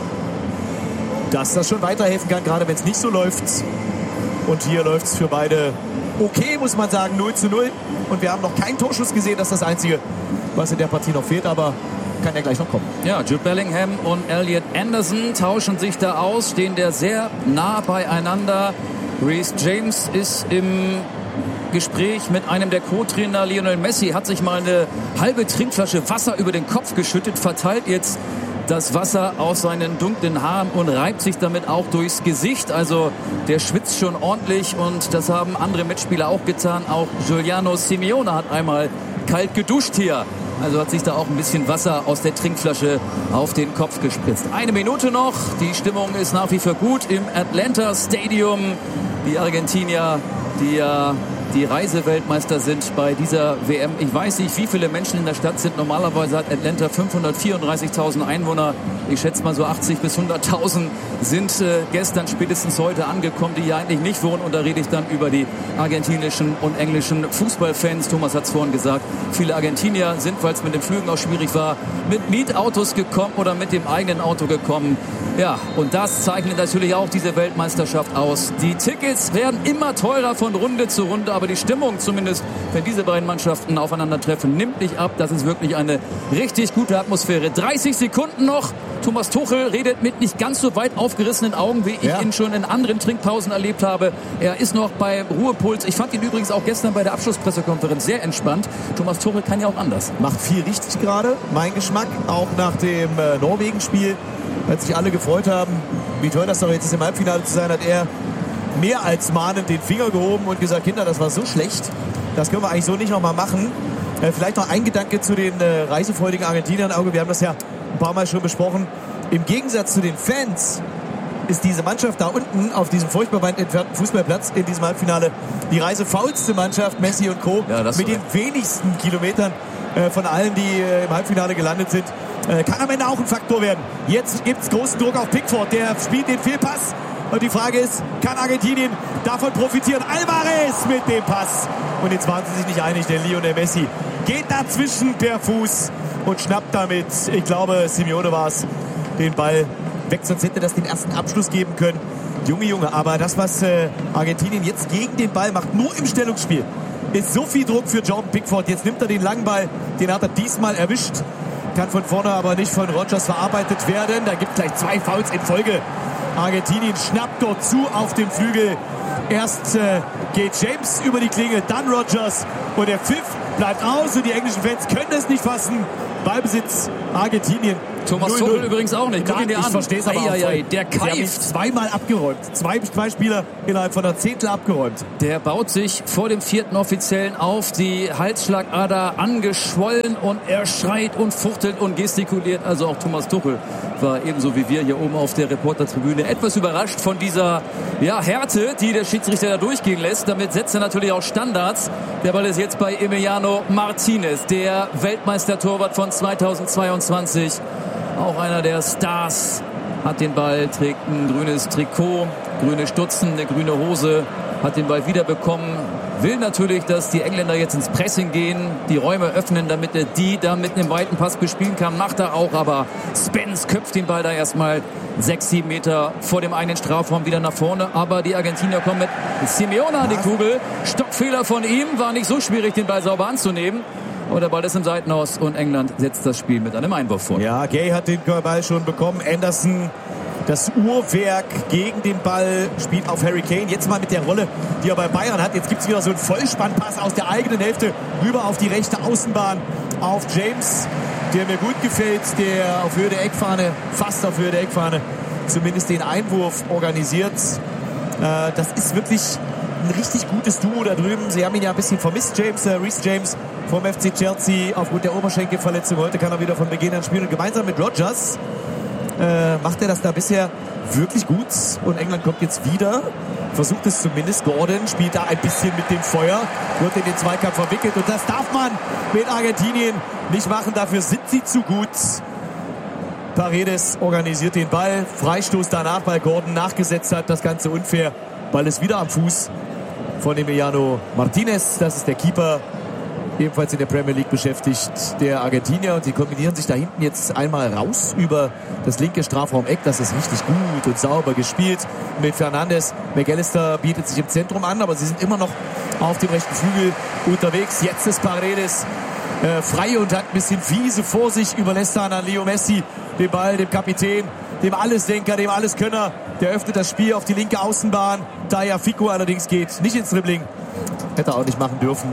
dass das schon weiterhelfen kann, gerade wenn es nicht so läuft. Und hier läuft es für beide okay, muss man sagen, 0:0. Und wir haben noch keinen Torschuss gesehen, das ist das Einzige, was in der Partie noch fehlt, aber kann ja gleich noch kommen. Ja, Jude Bellingham und Elliot Anderson tauschen sich da aus, stehen da sehr nah beieinander. Reece James ist im Gespräch mit einem der Co-Trainer. Lionel Messi hat sich mal eine halbe Trinkflasche Wasser über den Kopf geschüttet, verteilt jetzt das Wasser aus seinen dunklen Haaren und reibt sich damit auch durchs Gesicht. Also der schwitzt schon ordentlich und das haben andere Mitspieler auch getan. Auch Giuliano Simeone hat einmal kalt geduscht hier. Also hat sich da auch ein bisschen Wasser aus der Trinkflasche auf den Kopf gespritzt. 1 Minute noch. Die Stimmung ist nach wie vor gut im Atlanta Stadium. Die Argentinier, die ja die Reiseweltmeister sind bei dieser WM. Ich weiß nicht, wie viele Menschen in der Stadt sind. Normalerweise hat Atlanta 534.000 Einwohner. Ich schätze mal so 80.000 bis 100.000 sind gestern spätestens heute angekommen, die hier eigentlich nicht wohnen. Und da rede ich dann über die argentinischen und englischen Fußballfans. Thomas hat es vorhin gesagt, viele Argentinier sind, weil es mit den Flügen auch schwierig war, mit Mietautos gekommen oder mit dem eigenen Auto gekommen. Ja, und das zeichnet natürlich auch diese Weltmeisterschaft aus. Die Tickets werden immer teurer von Runde zu Runde, aber die Stimmung zumindest, wenn diese beiden Mannschaften aufeinandertreffen, nimmt nicht ab. Das ist wirklich eine richtig gute Atmosphäre. 30 Sekunden noch. Thomas Tuchel redet mit nicht ganz so weit aufgerissenen Augen, wie ich ihn schon in anderen Trinkpausen erlebt habe. Er ist noch bei Ruhepuls. Ich fand ihn übrigens auch gestern bei der Abschlusspressekonferenz sehr entspannt. Thomas Tuchel kann ja auch anders. Macht viel richtig gerade, mein Geschmack, auch nach dem Norwegen-Spiel. Als sich alle gefreut haben, wie toll das doch jetzt ist, im Halbfinale zu sein, hat er mehr als mahnend den Finger gehoben und gesagt, Kinder, das war so schlecht, das können wir eigentlich so nicht nochmal machen. Vielleicht noch ein Gedanke zu den reisefreudigen Argentiniern. Wir haben das ja ein paar Mal schon besprochen. Im Gegensatz zu den Fans ist diese Mannschaft da unten auf diesem furchtbar weit entfernten Fußballplatz in diesem Halbfinale die reisefaulste Mannschaft, Messi und Co. Ja, mit den wenigsten Kilometern von allen, die im Halbfinale gelandet sind. Kann am Ende auch ein Faktor werden. Jetzt gibt es großen Druck auf Pickford. Der spielt den Fehlpass. Und die Frage ist, kann Argentinien davon profitieren? Alvarez mit dem Pass. Und jetzt waren sie sich nicht einig, der Lionel Messi geht dazwischen per Fuß und schnappt damit, ich glaube, Simeone war es, den Ball weg. Sonst hätte das den ersten Abschluss geben können. Junge, aber das, was Argentinien jetzt gegen den Ball macht, nur im Stellungsspiel, ist so viel Druck für Jordan Pickford. Jetzt nimmt er den langen Ball, den hat er diesmal erwischt. Kann von vorne aber nicht von Rogers verarbeitet werden. Da gibt es gleich 2 Fouls in Folge Argentinien schnappt dort zu auf dem Flügel. Erst geht James über die Klinge, dann Rogers und der Pfiff bleibt aus und die englischen Fans können es nicht fassen. Ballbesitz Argentinien. Thomas Tuchel übrigens auch nicht. Guck ihn dir an. Ich verstehe es aber auch. Der keift. Zweimal abgeräumt. Zwei Spieler innerhalb von einer Zehntel abgeräumt. Der baut sich vor dem 4. Offiziellen auf, die Halsschlagader angeschwollen und er schreit und fuchtelt und gestikuliert. Also auch Thomas Tuchel war ebenso wie wir hier oben auf der Reportertribüne etwas überrascht von dieser Härte, die der Schiedsrichter da durchgehen lässt. Damit setzt er natürlich auch Standards. Der Ball ist jetzt bei Emiliano Martinez, der Weltmeistertorwart von 2022. Auch einer der Stars, hat den Ball, trägt ein grünes Trikot, grüne Stutzen, eine grüne Hose, hat den Ball wiederbekommen. Will natürlich, dass die Engländer jetzt ins Pressing gehen, die Räume öffnen, damit er die da mit einem weiten Pass bespielen kann. Macht er auch, aber Spence köpft den Ball da erstmal 6-7 Meter vor dem eigenen Strafraum wieder nach vorne. Aber die Argentinier kommen mit Simeone an die Kugel. Stockfehler von ihm, war nicht so schwierig, den Ball sauber anzunehmen. Und der Ball ist im Seitenhaus und England setzt das Spiel mit einem Einwurf vor. Ja, Gay hat den Ball schon bekommen. Anderson, das Uhrwerk gegen den Ball, spielt auf Harry Kane. Jetzt mal mit der Rolle, die er bei Bayern hat. Jetzt gibt es wieder so einen Vollspannpass aus der eigenen Hälfte rüber auf die rechte Außenbahn auf James, der mir gut gefällt, der auf Höhe der Eckfahne, fast auf Höhe der Eckfahne, zumindest den Einwurf organisiert. Das ist wirklich ein richtig gutes Duo da drüben. Sie haben ihn ja ein bisschen vermisst, Reece James vom FC Chelsea aufgrund der Oberschenkelverletzung. Heute kann er wieder von Beginn an spielen. Und gemeinsam mit Rogers macht er das da bisher wirklich gut. Und England kommt jetzt wieder, versucht es zumindest. Gordon spielt da ein bisschen mit dem Feuer, wird in den Zweikampf verwickelt. Und das darf man mit Argentinien nicht machen. Dafür sind sie zu gut. Paredes organisiert den Ball. Freistoß danach, weil Gordon nachgesetzt hat. Das Ganze unfair. Ball ist wieder am Fuß von Emiliano Martinez. Das ist der Keeper, ebenfalls in der Premier League beschäftigt, der Argentinier. Und sie kombinieren sich da hinten jetzt einmal raus über das linke Strafraumeck. Das ist richtig gut und sauber gespielt mit Fernandes. McAllister bietet sich im Zentrum an, aber sie sind immer noch auf dem rechten Flügel unterwegs. Jetzt ist Paredes frei und hat ein bisschen Wiese vor sich, überlässt dann an Leo Messi den Ball, dem Kapitän, dem Allesdenker, dem Alleskönner. Der öffnet das Spiel auf die linke Außenbahn. Tagliafico allerdings geht nicht ins Dribbling. Hätte er auch nicht machen dürfen.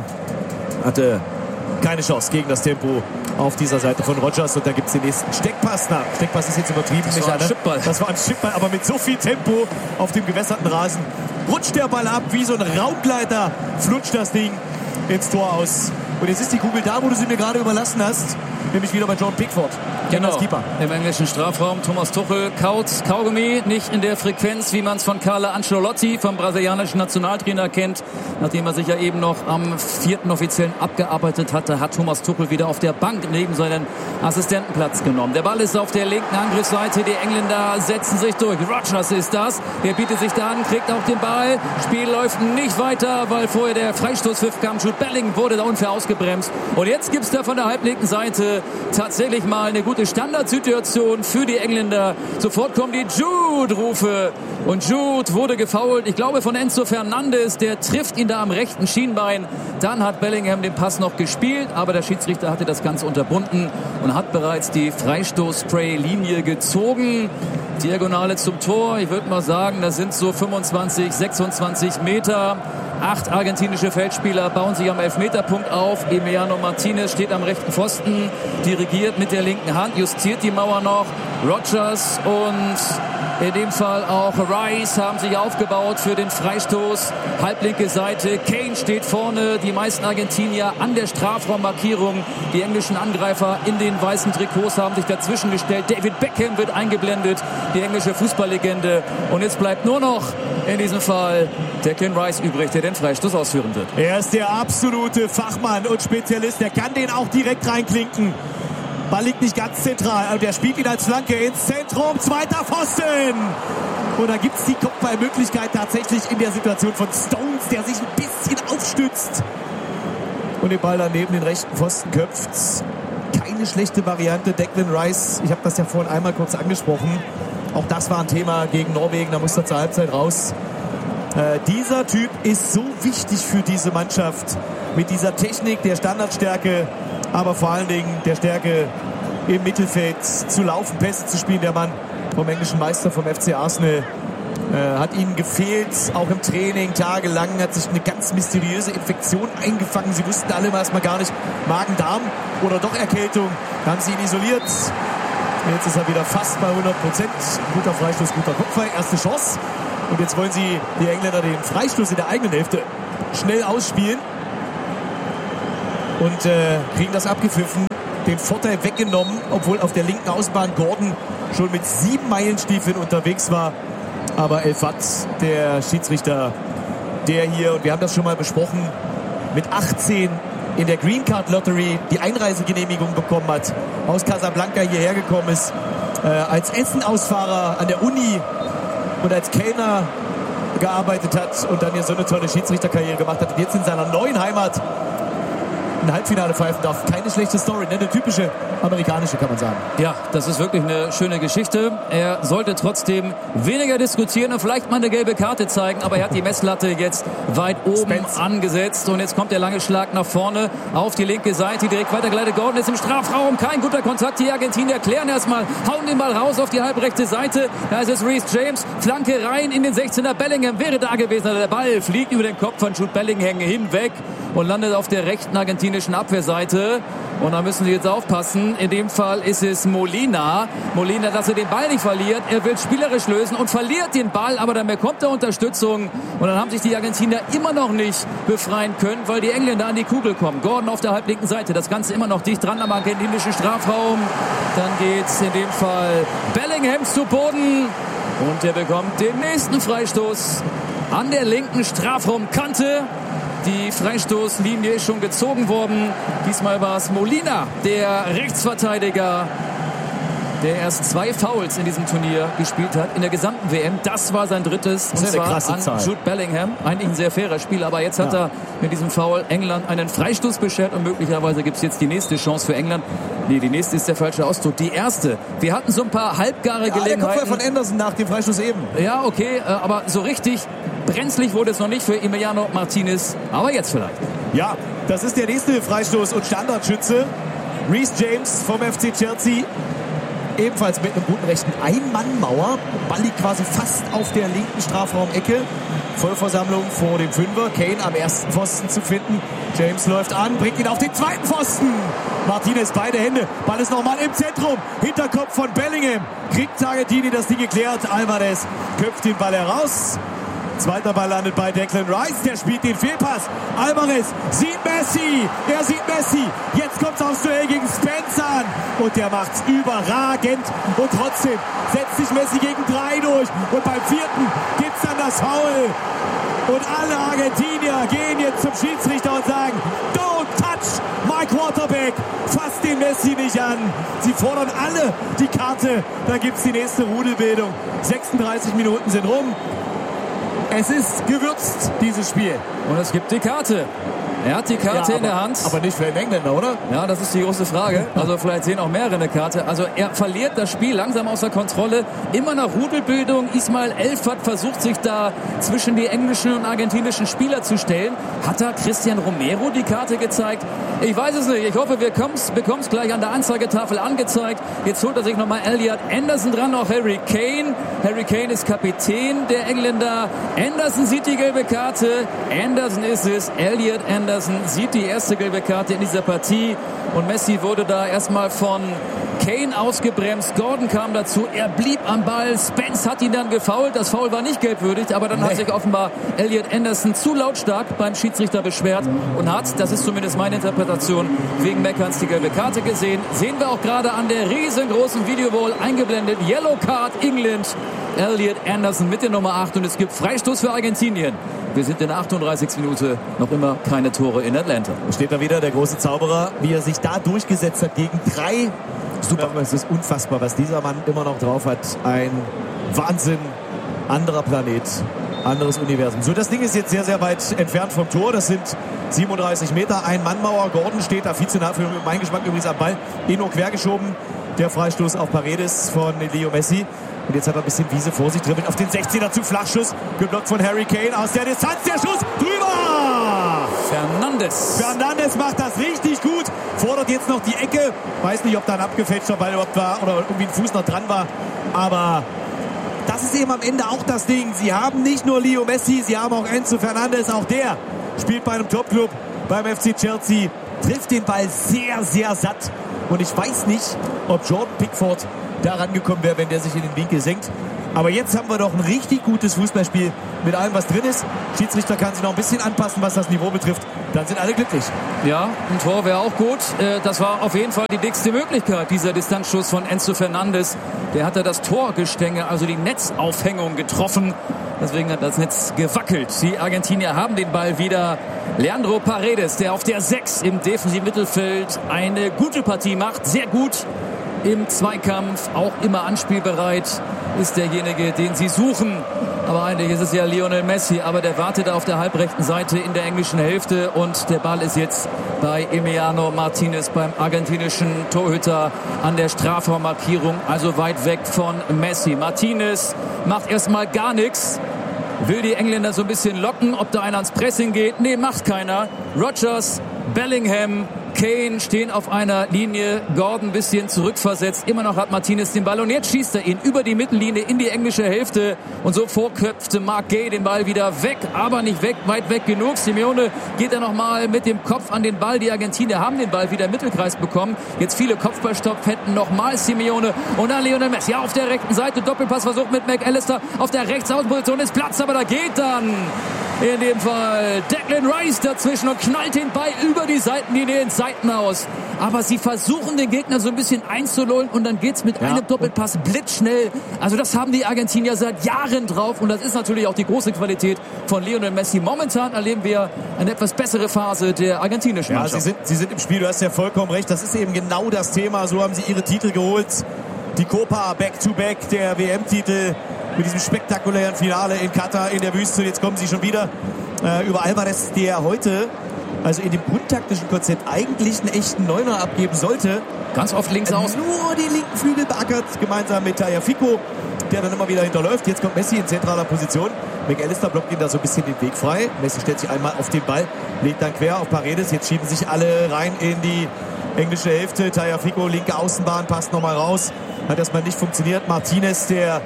Hatte keine Chance gegen das Tempo auf dieser Seite von Rogers. Und da gibt es den nächsten Steckpass. Na, Steckpass ist jetzt übertrieben. Das war ein Chipball. Das war ein Chipball, aber mit so viel Tempo auf dem gewässerten Rasen rutscht der Ball ab. Wie so ein Raumgleiter flutscht das Ding ins Tor aus. Und jetzt ist die Kugel da, wo du sie mir gerade überlassen hast. Nämlich wieder bei John Pickford. Genau, im englischen Strafraum. Thomas Tuchel kaut Kaugummi, nicht in der Frequenz, wie man es von Carlo Ancelotti, vom brasilianischen Nationaltrainer, kennt. Nachdem er sich ja eben noch am 4. Offiziellen abgearbeitet hatte, hat Thomas Tuchel wieder auf der Bank neben seinen Assistenten Platz genommen. Der Ball ist auf der linken Angriffsseite. Die Engländer setzen sich durch. Rogers ist das. Der bietet sich da an, kriegt auch den Ball. Spiel läuft nicht weiter, weil vorher der Freistoßpfiff kam. Jude Bellingham wurde da unfair ausgebremst. Und jetzt gibt es da von der halblinken Seite tatsächlich mal eine gute Standardsituation für die Engländer. Sofort kommen die Jude-Rufe. Und Jude wurde gefoult, ich glaube von Enzo Fernandes. Der trifft ihn da am rechten Schienbein. Dann hat Bellingham den Pass noch gespielt, aber der Schiedsrichter hatte das Ganze unterbunden und hat bereits die Freistoß-Spray-Linie gezogen. Diagonale zum Tor, ich würde mal sagen, das sind so 25, 26 Meter. 8 argentinische Feldspieler bauen sich am Elfmeterpunkt auf. Emiliano Martinez steht am rechten Pfosten, dirigiert mit der linken Hand, justiert die Mauer noch. Rogers und in dem Fall auch Rice haben sich aufgebaut für den Freistoß. Halblinke Seite, Kane steht vorne, die meisten Argentinier an der Strafraummarkierung. Die englischen Angreifer in den weißen Trikots haben sich dazwischen gestellt. David Beckham wird eingeblendet, die englische Fußballlegende. Und jetzt bleibt nur noch in diesem Fall Declan Rice übrig, der den Freistoß ausführen wird. Er ist der absolute Fachmann und Spezialist. Der kann den auch direkt reinklinken. Ball liegt nicht ganz zentral. Und der spielt ihn als Flanke ins Zentrum. Zweiter Pfosten. Und da gibt es die Kopfballmöglichkeit tatsächlich in der Situation von Stones, der sich ein bisschen aufstützt. Und den Ball dann neben den rechten Pfosten köpft. Keine schlechte Variante. Declan Rice, ich habe das ja vorhin einmal kurz angesprochen. Auch das war ein Thema gegen Norwegen. Da muss er zur Halbzeit raus. Dieser Typ ist so wichtig für diese Mannschaft. Mit dieser Technik, der Standardstärke, aber vor allen Dingen der Stärke im Mittelfeld zu laufen, Pässe zu spielen. Der Mann vom englischen Meister, vom FC Arsenal. Hat ihnen gefehlt, auch im Training, tagelang, hat sich eine ganz mysteriöse Infektion eingefangen. Sie wussten alle erstmal gar nicht, Magen-Darm oder doch Erkältung. Da haben sie ihn isoliert. Jetzt ist er wieder fast bei 100%. Guter Freistoß, guter Kopfball, erste Chance. Und jetzt wollen sie, die Engländer, den Freistoß in der eigenen Hälfte schnell ausspielen. Und kriegen das abgepfiffen, den Vorteil weggenommen, obwohl auf der linken Außenbahn Gordon schon mit 7 Meilenstiefeln unterwegs war. Aber El Fat, der Schiedsrichter, der hier, und wir haben das schon mal besprochen, mit 18 in der Green Card Lottery die Einreisegenehmigung bekommen hat, aus Casablanca hierher gekommen ist, als Essenausfahrer an der Uni und als Kellner gearbeitet hat und dann hier so eine tolle Schiedsrichterkarriere gemacht hat und jetzt in seiner neuen Heimat ein Halbfinale pfeifen darf. Keine schlechte Story, eine typische amerikanische, kann man sagen. Ja, das ist wirklich eine schöne Geschichte. Er sollte trotzdem weniger diskutieren und vielleicht mal eine gelbe Karte zeigen, aber er hat die Messlatte jetzt weit oben angesetzt und jetzt kommt der lange Schlag nach vorne auf die linke Seite. Direkt weitergeleitet, Gordon ist im Strafraum, kein guter Kontakt. Die Argentinier klären erstmal, hauen den Ball raus auf die halbrechte Seite. Da ist es Reece James, Flanke rein in den 16er. Bellingham wäre da gewesen, der Ball fliegt über den Kopf von Jude Bellingham hinweg und landet auf der rechten argentinischen Abwehrseite. Und da müssen sie jetzt aufpassen. In dem Fall ist es Molina. Molina, dass er den Ball nicht verliert. Er will spielerisch lösen und verliert den Ball, aber dann bekommt er Unterstützung. Und dann haben sich die Argentinier immer noch nicht befreien können, weil die Engländer an die Kugel kommen. Gordon auf der halblinken Seite. Das Ganze immer noch dicht dran am argentinischen Strafraum. Dann geht's in dem Fall Bellingham zu Boden. Und er bekommt den nächsten Freistoß an der linken Strafraumkante. Die Freistoßlinie ist schon gezogen worden. Diesmal war es Molina, der Rechtsverteidiger, der erst 2 Fouls in diesem Turnier gespielt hat, in der gesamten WM. Das war sein drittes, und zwar an Jude Bellingham. Eigentlich ein sehr fairer Spiel, aber jetzt hat er mit diesem Foul England einen Freistoß beschert und möglicherweise gibt es jetzt die nächste Chance für England. Nee, die nächste ist der falsche Ausdruck. Die erste. Wir hatten so ein paar halbgare Gelegenheiten. Der Kopfball von Anderson nach dem Freistoß eben. Ja, okay, aber so richtig brenzlig wurde es noch nicht für Emiliano Martinez, aber jetzt vielleicht. Ja, das ist der nächste Freistoß und Standardschütze. Reece James vom FC Chelsea. Ebenfalls mit einem guten rechten Ein-Mann-Mauer. Ball liegt quasi fast auf der linken Strafraumecke. Vollversammlung vor dem Fünfer. Kane am ersten Pfosten zu finden. James läuft an, bringt ihn auf den zweiten Pfosten. Martinez beide Hände. Ball ist nochmal im Zentrum. Hinterkopf von Bellingham. Kriegt Argentinien das Ding geklärt. Alvarez köpft den Ball heraus. Zweiter Ball landet bei Declan Rice, der spielt den Fehlpass. Alvarez sieht Messi, er sieht Messi. Jetzt kommt's aufs Duell gegen Spence an und der macht's überragend. Und trotzdem setzt sich Messi gegen 3 durch und beim 4. gibt's dann das Foul. Und alle Argentinier gehen jetzt zum Schiedsrichter und sagen, don't touch my quarterback. Fasst den Messi nicht an. Sie fordern alle die Karte. Dann gibt's die nächste Rudelbildung. 36 Minuten sind rum. Es ist gewürzt, dieses Spiel. Und es gibt die Karte. Er hat die Karte in der Hand. Aber nicht für den Engländer, oder? Ja, das ist die große Frage. Also vielleicht sehen auch mehrere eine Karte. Also er verliert das Spiel langsam außer Kontrolle. Immer nach Rudelbildung. Ismail El-Fat versucht sich da zwischen die englischen und argentinischen Spieler zu stellen. Hat da Cristian Romero die Karte gezeigt? Ich weiß es nicht. Ich hoffe, wir bekommen es gleich an der Anzeigetafel angezeigt. Jetzt holt er sich nochmal Elliot Anderson dran, auch Harry Kane. Harry Kane ist Kapitän der Engländer. Anderson sieht die gelbe Karte. Anderson ist es. Elliot Anderson sieht die erste gelbe Karte in dieser Partie. Und Messi wurde da erstmal von Kane ausgebremst. Gordon kam dazu. Er blieb am Ball. Spence hat ihn dann gefoult. Das Foul war nicht gelbwürdig, aber dann hat sich offenbar Elliot Anderson zu lautstark beim Schiedsrichter beschwert und hat, das ist zumindest meine Interpretation, wegen Meckerns die gelbe Karte gesehen. Sehen wir auch gerade an der riesengroßen Videowall eingeblendet. Yellow Card England. Elliot Anderson mit der Nummer 8 und es gibt Freistoß für Argentinien. Wir sind in der 38. Minute, noch immer keine Tore in Atlanta. Steht da wieder der große Zauberer, wie er sich da durchgesetzt hat gegen 3. Super, es ist unfassbar, was dieser Mann immer noch drauf hat. Ein Wahnsinn, anderer Planet, anderes Universum. So, das Ding ist jetzt sehr, sehr weit entfernt vom Tor. Das sind 37 Meter, Ein-Mann-Mauer. Gordon steht da viel zu nah für meinen Geschmack übrigens am Ball. Nur quergeschoben. Der Freistoß auf Paredes von Leo Messi. Und jetzt hat er ein bisschen Wiese vor sich, dribbelt auf den 16er zu Flachschuss. Geblockt von Harry Kane aus der Distanz. Der Schuss drüber! Fernandes macht das richtig gut. fordert jetzt noch die Ecke. Weiß nicht, ob da ein abgefälschter Ball überhaupt war oder irgendwie ein Fuß noch dran war. Aber das ist eben am Ende auch das Ding. Sie haben nicht nur Leo Messi, sie haben auch Enzo Fernandes. Auch der spielt bei einem Topclub, beim FC Chelsea. Trifft den Ball sehr, sehr satt. Und ich weiß nicht, ob Jordan Pickford da rangekommen wäre, wenn der sich in den Winkel senkt. Aber jetzt haben wir doch ein richtig gutes Fußballspiel mit allem, was drin ist. Schiedsrichter kann sich noch ein bisschen anpassen, was das Niveau betrifft. Dann sind alle glücklich. Ja, ein Tor wäre auch gut. Das war auf jeden Fall die dickste Möglichkeit, dieser Distanzschuss von Enzo Fernandes. Der hatte das Torgestänge, also die Netzaufhängung getroffen. Deswegen hat das Netz gewackelt. Die Argentinier haben den Ball wieder. Leandro Paredes, der auf der 6 im defensiven Mittelfeld eine gute Partie macht. Sehr gut im Zweikampf, auch immer anspielbereit, ist derjenige, den sie suchen. Aber eigentlich ist es ja Lionel Messi, aber der wartet auf der halbrechten Seite in der englischen Hälfte und der Ball ist jetzt bei Emiliano Martinez, beim argentinischen Torhüter an der Strafraummarkierung, also weit weg von Messi. Martinez macht erstmal gar nichts, will die Engländer so ein bisschen locken, ob da einer ans Pressing geht. Nee, macht keiner. Rodgers, Bellingham, Kane stehen auf einer Linie, Gordon ein bisschen zurückversetzt, immer noch hat Martinez den Ball und jetzt schießt er ihn über die Mittellinie in die englische Hälfte und so vorköpfte Mark Gay den Ball wieder weg, aber nicht weg, weit weg genug. Simeone geht er nochmal mit dem Kopf an den Ball, die Argentinier haben den Ball wieder im Mittelkreis bekommen, jetzt viele Kopfballstopp hätten nochmal Simeone und dann Lionel Messi, ja, auf der rechten Seite, Doppelpassversuch mit McAllister, auf der Rechtsaußenposition ist Platz, aber da geht dann in dem Fall Declan Rice dazwischen und knallt den Ball über die Seitenlinie ins Seitenhaus. Aber sie versuchen den Gegner so ein bisschen einzulullen und dann geht's mit einem Doppelpass blitzschnell. Also das haben die Argentinier seit Jahren drauf und das ist natürlich auch die große Qualität von Lionel Messi. Momentan erleben wir eine etwas bessere Phase der argentinischen Mannschaft. Ja, sie sind im Spiel, du hast ja vollkommen recht. Das ist eben genau das Thema. So haben sie ihre Titel geholt. Die Copa Back-to-Back, der WM-Titel mit diesem spektakulären Finale in Katar in der Wüste. Jetzt kommen sie schon wieder über Alvarez, der heute, also in dem grundtaktischen Konzept, eigentlich einen echten Neuner abgeben sollte. Ganz oft links aus. Nur die linken Flügel beackert, gemeinsam mit Tagliafico, der dann immer wieder hinterläuft. Jetzt kommt Messi in zentraler Position. McAllister blockt ihm da so ein bisschen den Weg frei. Messi stellt sich einmal auf den Ball, legt dann quer auf Paredes. Jetzt schieben sich alle rein in die englische Hälfte. Tagliafico, linke Außenbahn, passt nochmal raus. Hat erstmal nicht funktioniert. Martinez, der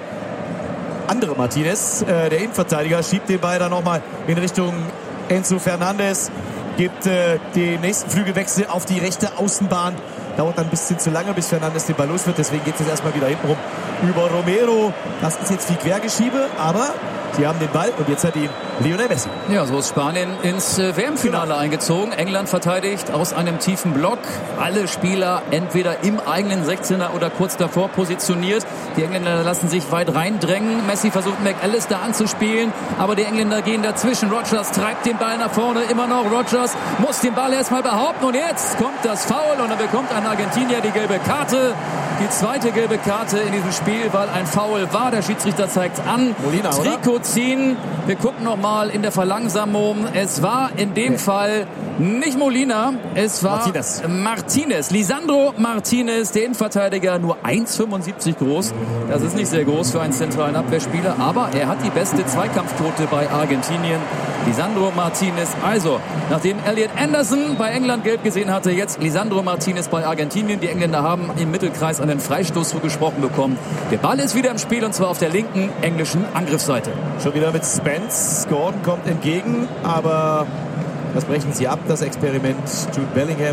andere Martinez, der Innenverteidiger, schiebt den Ball dann nochmal in Richtung Enzo Fernandes, gibt den nächsten Flügelwechsel auf die rechte Außenbahn. Dauert dann ein bisschen zu lange, bis Fernandes den Ball los wird. Deswegen geht es jetzt erstmal wieder hinten rum über Romero. Das ist jetzt viel Quergeschiebe, aber sie haben den Ball und jetzt hat ihn Lionel Messi. Ja, so ist Spanien ins WM-Finale eingezogen. England verteidigt aus einem tiefen Block. Alle Spieler entweder im eigenen 16er oder kurz davor positioniert. Die Engländer lassen sich weit reindrängen. Messi versucht McAllister anzuspielen, aber die Engländer gehen dazwischen. Rodgers treibt den Ball nach vorne, immer noch. Rodgers muss den Ball erstmal behaupten und jetzt kommt das Foul und dann bekommt ein Argentinier die gelbe Karte. Die zweite gelbe Karte in diesem Spiel, weil ein Foul war. Der Schiedsrichter zeigt an. Molina, Trikot ziehen. Wir gucken noch mal in der Verlangsamung. Es war in dem Fall nicht Molina, es war Martinez. Lisandro Martinez, der Innenverteidiger, nur 1,75 groß. Das ist nicht sehr groß für einen zentralen Abwehrspieler, aber er hat die beste Zweikampfquote bei Argentinien. Lisandro Martinez. Also, nachdem Elliot Anderson bei England gelb gesehen hatte, jetzt Lisandro Martinez bei Argentinien. Die Engländer haben im Mittelkreis einen Freistoß zugesprochen bekommen. Der Ball ist wieder im Spiel und zwar auf der linken englischen Angriffsseite. Schon wieder mit Spence. Gordon kommt entgegen, aber das brechen sie ab, das Experiment. Jude Bellingham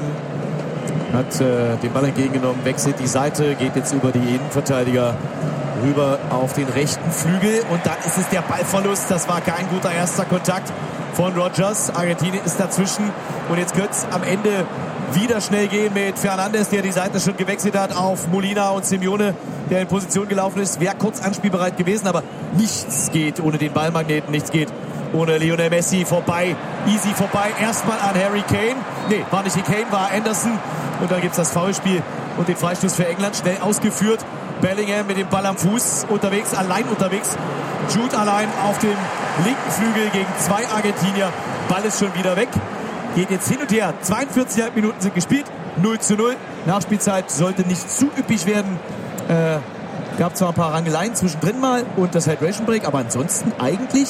hat den Ball entgegengenommen, wechselt die Seite, geht jetzt über die Innenverteidiger rüber auf den rechten Flügel und dann ist es der Ballverlust. Das war kein guter erster Kontakt von Rodgers. Argentinien ist dazwischen und jetzt könnte es am Ende wieder schnell gehen mit Fernandes, der die Seite schon gewechselt hat, auf Molina und Simeone, der in Position gelaufen ist. Wäre kurz anspielbereit gewesen, aber nichts geht ohne den Ballmagneten, nichts geht ohne Lionel Messi. Vorbei, easy vorbei. Erstmal an Harry Kane. Nee, war nicht Kane, war Anderson. Und dann gibt es das Foulspiel und den Freistoß für England. Schnell ausgeführt. Bellingham mit dem Ball am Fuß unterwegs, allein unterwegs. Jude allein auf dem linken Flügel gegen zwei Argentinier. Ball ist schon wieder weg. Geht jetzt hin und her. 42,5 Minuten sind gespielt. 0:0. Nachspielzeit sollte nicht zu üppig werden. Gab zwar ein paar Rangeleien zwischendrin mal und das Hydration Break, aber ansonsten eigentlich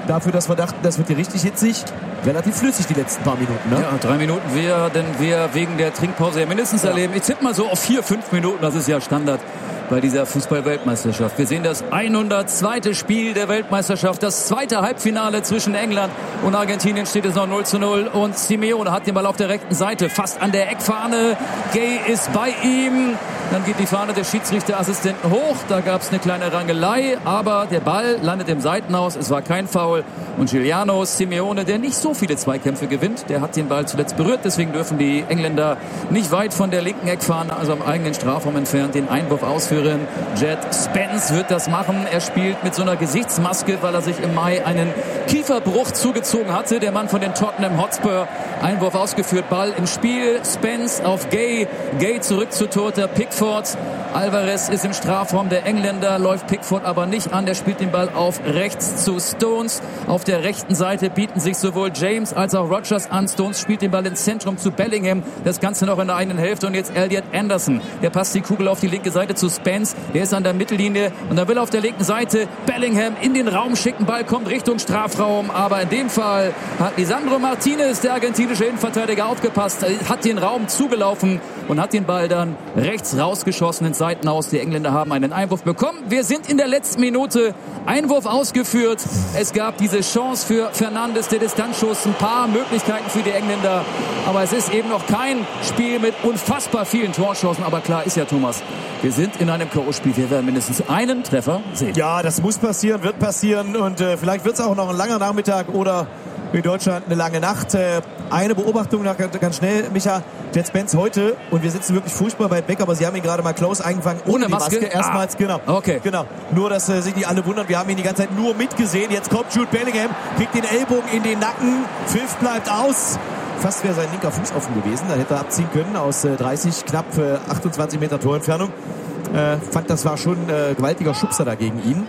dafür, dass wir dachten, das wird hier richtig hitzig, relativ flüssig die letzten paar Minuten. Ne? Ja, 3 Minuten werden wir wegen der Trinkpause ja mindestens erleben. Ich tippe mal so auf 4-5 Minuten, das ist ja Standard bei dieser Fußball-Weltmeisterschaft. Wir sehen das 102. Spiel der Weltmeisterschaft, das zweite Halbfinale zwischen England und Argentinien, steht es noch 0:0 und Simeone hat den Ball auf der rechten Seite, fast an der Eckfahne. Gay ist bei ihm. Dann geht die Fahne des Schiedsrichterassistenten hoch. Da gab es eine kleine Rangelei, aber der Ball landet im Seitenhaus. Es war kein Foul. Und Giuliano Simeone, der nicht so viele Zweikämpfe gewinnt, der hat den Ball zuletzt berührt. Deswegen dürfen die Engländer nicht weit von der linken Eckfahne, also am eigenen Strafraum entfernt, den Einwurf ausführen. Jet Spence wird das machen. Er spielt mit so einer Gesichtsmaske, weil er sich im Mai einen Kieferbruch zugezogen hatte. Der Mann von den Tottenham Hotspur. Einwurf ausgeführt, Ball im Spiel. Spence auf Gay. Gay zurück zu Torter Pickford. Alvarez ist im Strafraum der Engländer, läuft Pickford aber nicht an. Der spielt den Ball auf rechts zu Stones. Auf der rechten Seite bieten sich sowohl James als auch Rodgers an. Stones spielt den Ball ins Zentrum zu Bellingham. Das Ganze noch in der eigenen Hälfte. Und jetzt Elliot Anderson. Der passt die Kugel auf die linke Seite zu Spence. Der ist an der Mittellinie. Und dann will er auf der linken Seite Bellingham in den Raum schicken. Ball kommt Richtung Strafraum. Aber in dem Fall hat Lisandro Martinez, der argentinische Innenverteidiger, aufgepasst. Hat den Raum zugelaufen und hat den Ball dann rechts rausgeschossen ins Seitenhaus. Die Engländer haben einen Einwurf bekommen. Wir sind in der letzten Minute. Einwurf ausgeführt. Es gab diese Chance für Fernandes, der Distanzschuss. Ein paar Möglichkeiten für die Engländer. Aber es ist eben noch kein Spiel mit unfassbar vielen Torchancen. Aber klar ist ja, Thomas, wir sind in einem K.O.-Spiel. Wir werden mindestens einen Treffer sehen. Ja, das muss passieren, wird passieren. Und vielleicht wird es auch noch ein langer Nachmittag oder in Deutschland eine lange Nacht. Eine Beobachtung noch ganz schnell, Micha. Jet Spence heute, und wir sitzen wirklich furchtbar weit weg, aber Sie haben ihn gerade mal close eingefangen. Ohne Maske? Erstmals, genau. Okay. Genau. Nur, dass sich nicht alle wundern, wir haben ihn die ganze Zeit nur mitgesehen. Jetzt kommt Jude Bellingham, kriegt den Ellbogen in den Nacken. Pfiff bleibt aus. Fast wäre sein linker Fuß offen gewesen. Dann hätte er abziehen können aus 30, knapp 28 Meter Torentfernung. Fand, das war schon gewaltiger Schubser da gegen ihn.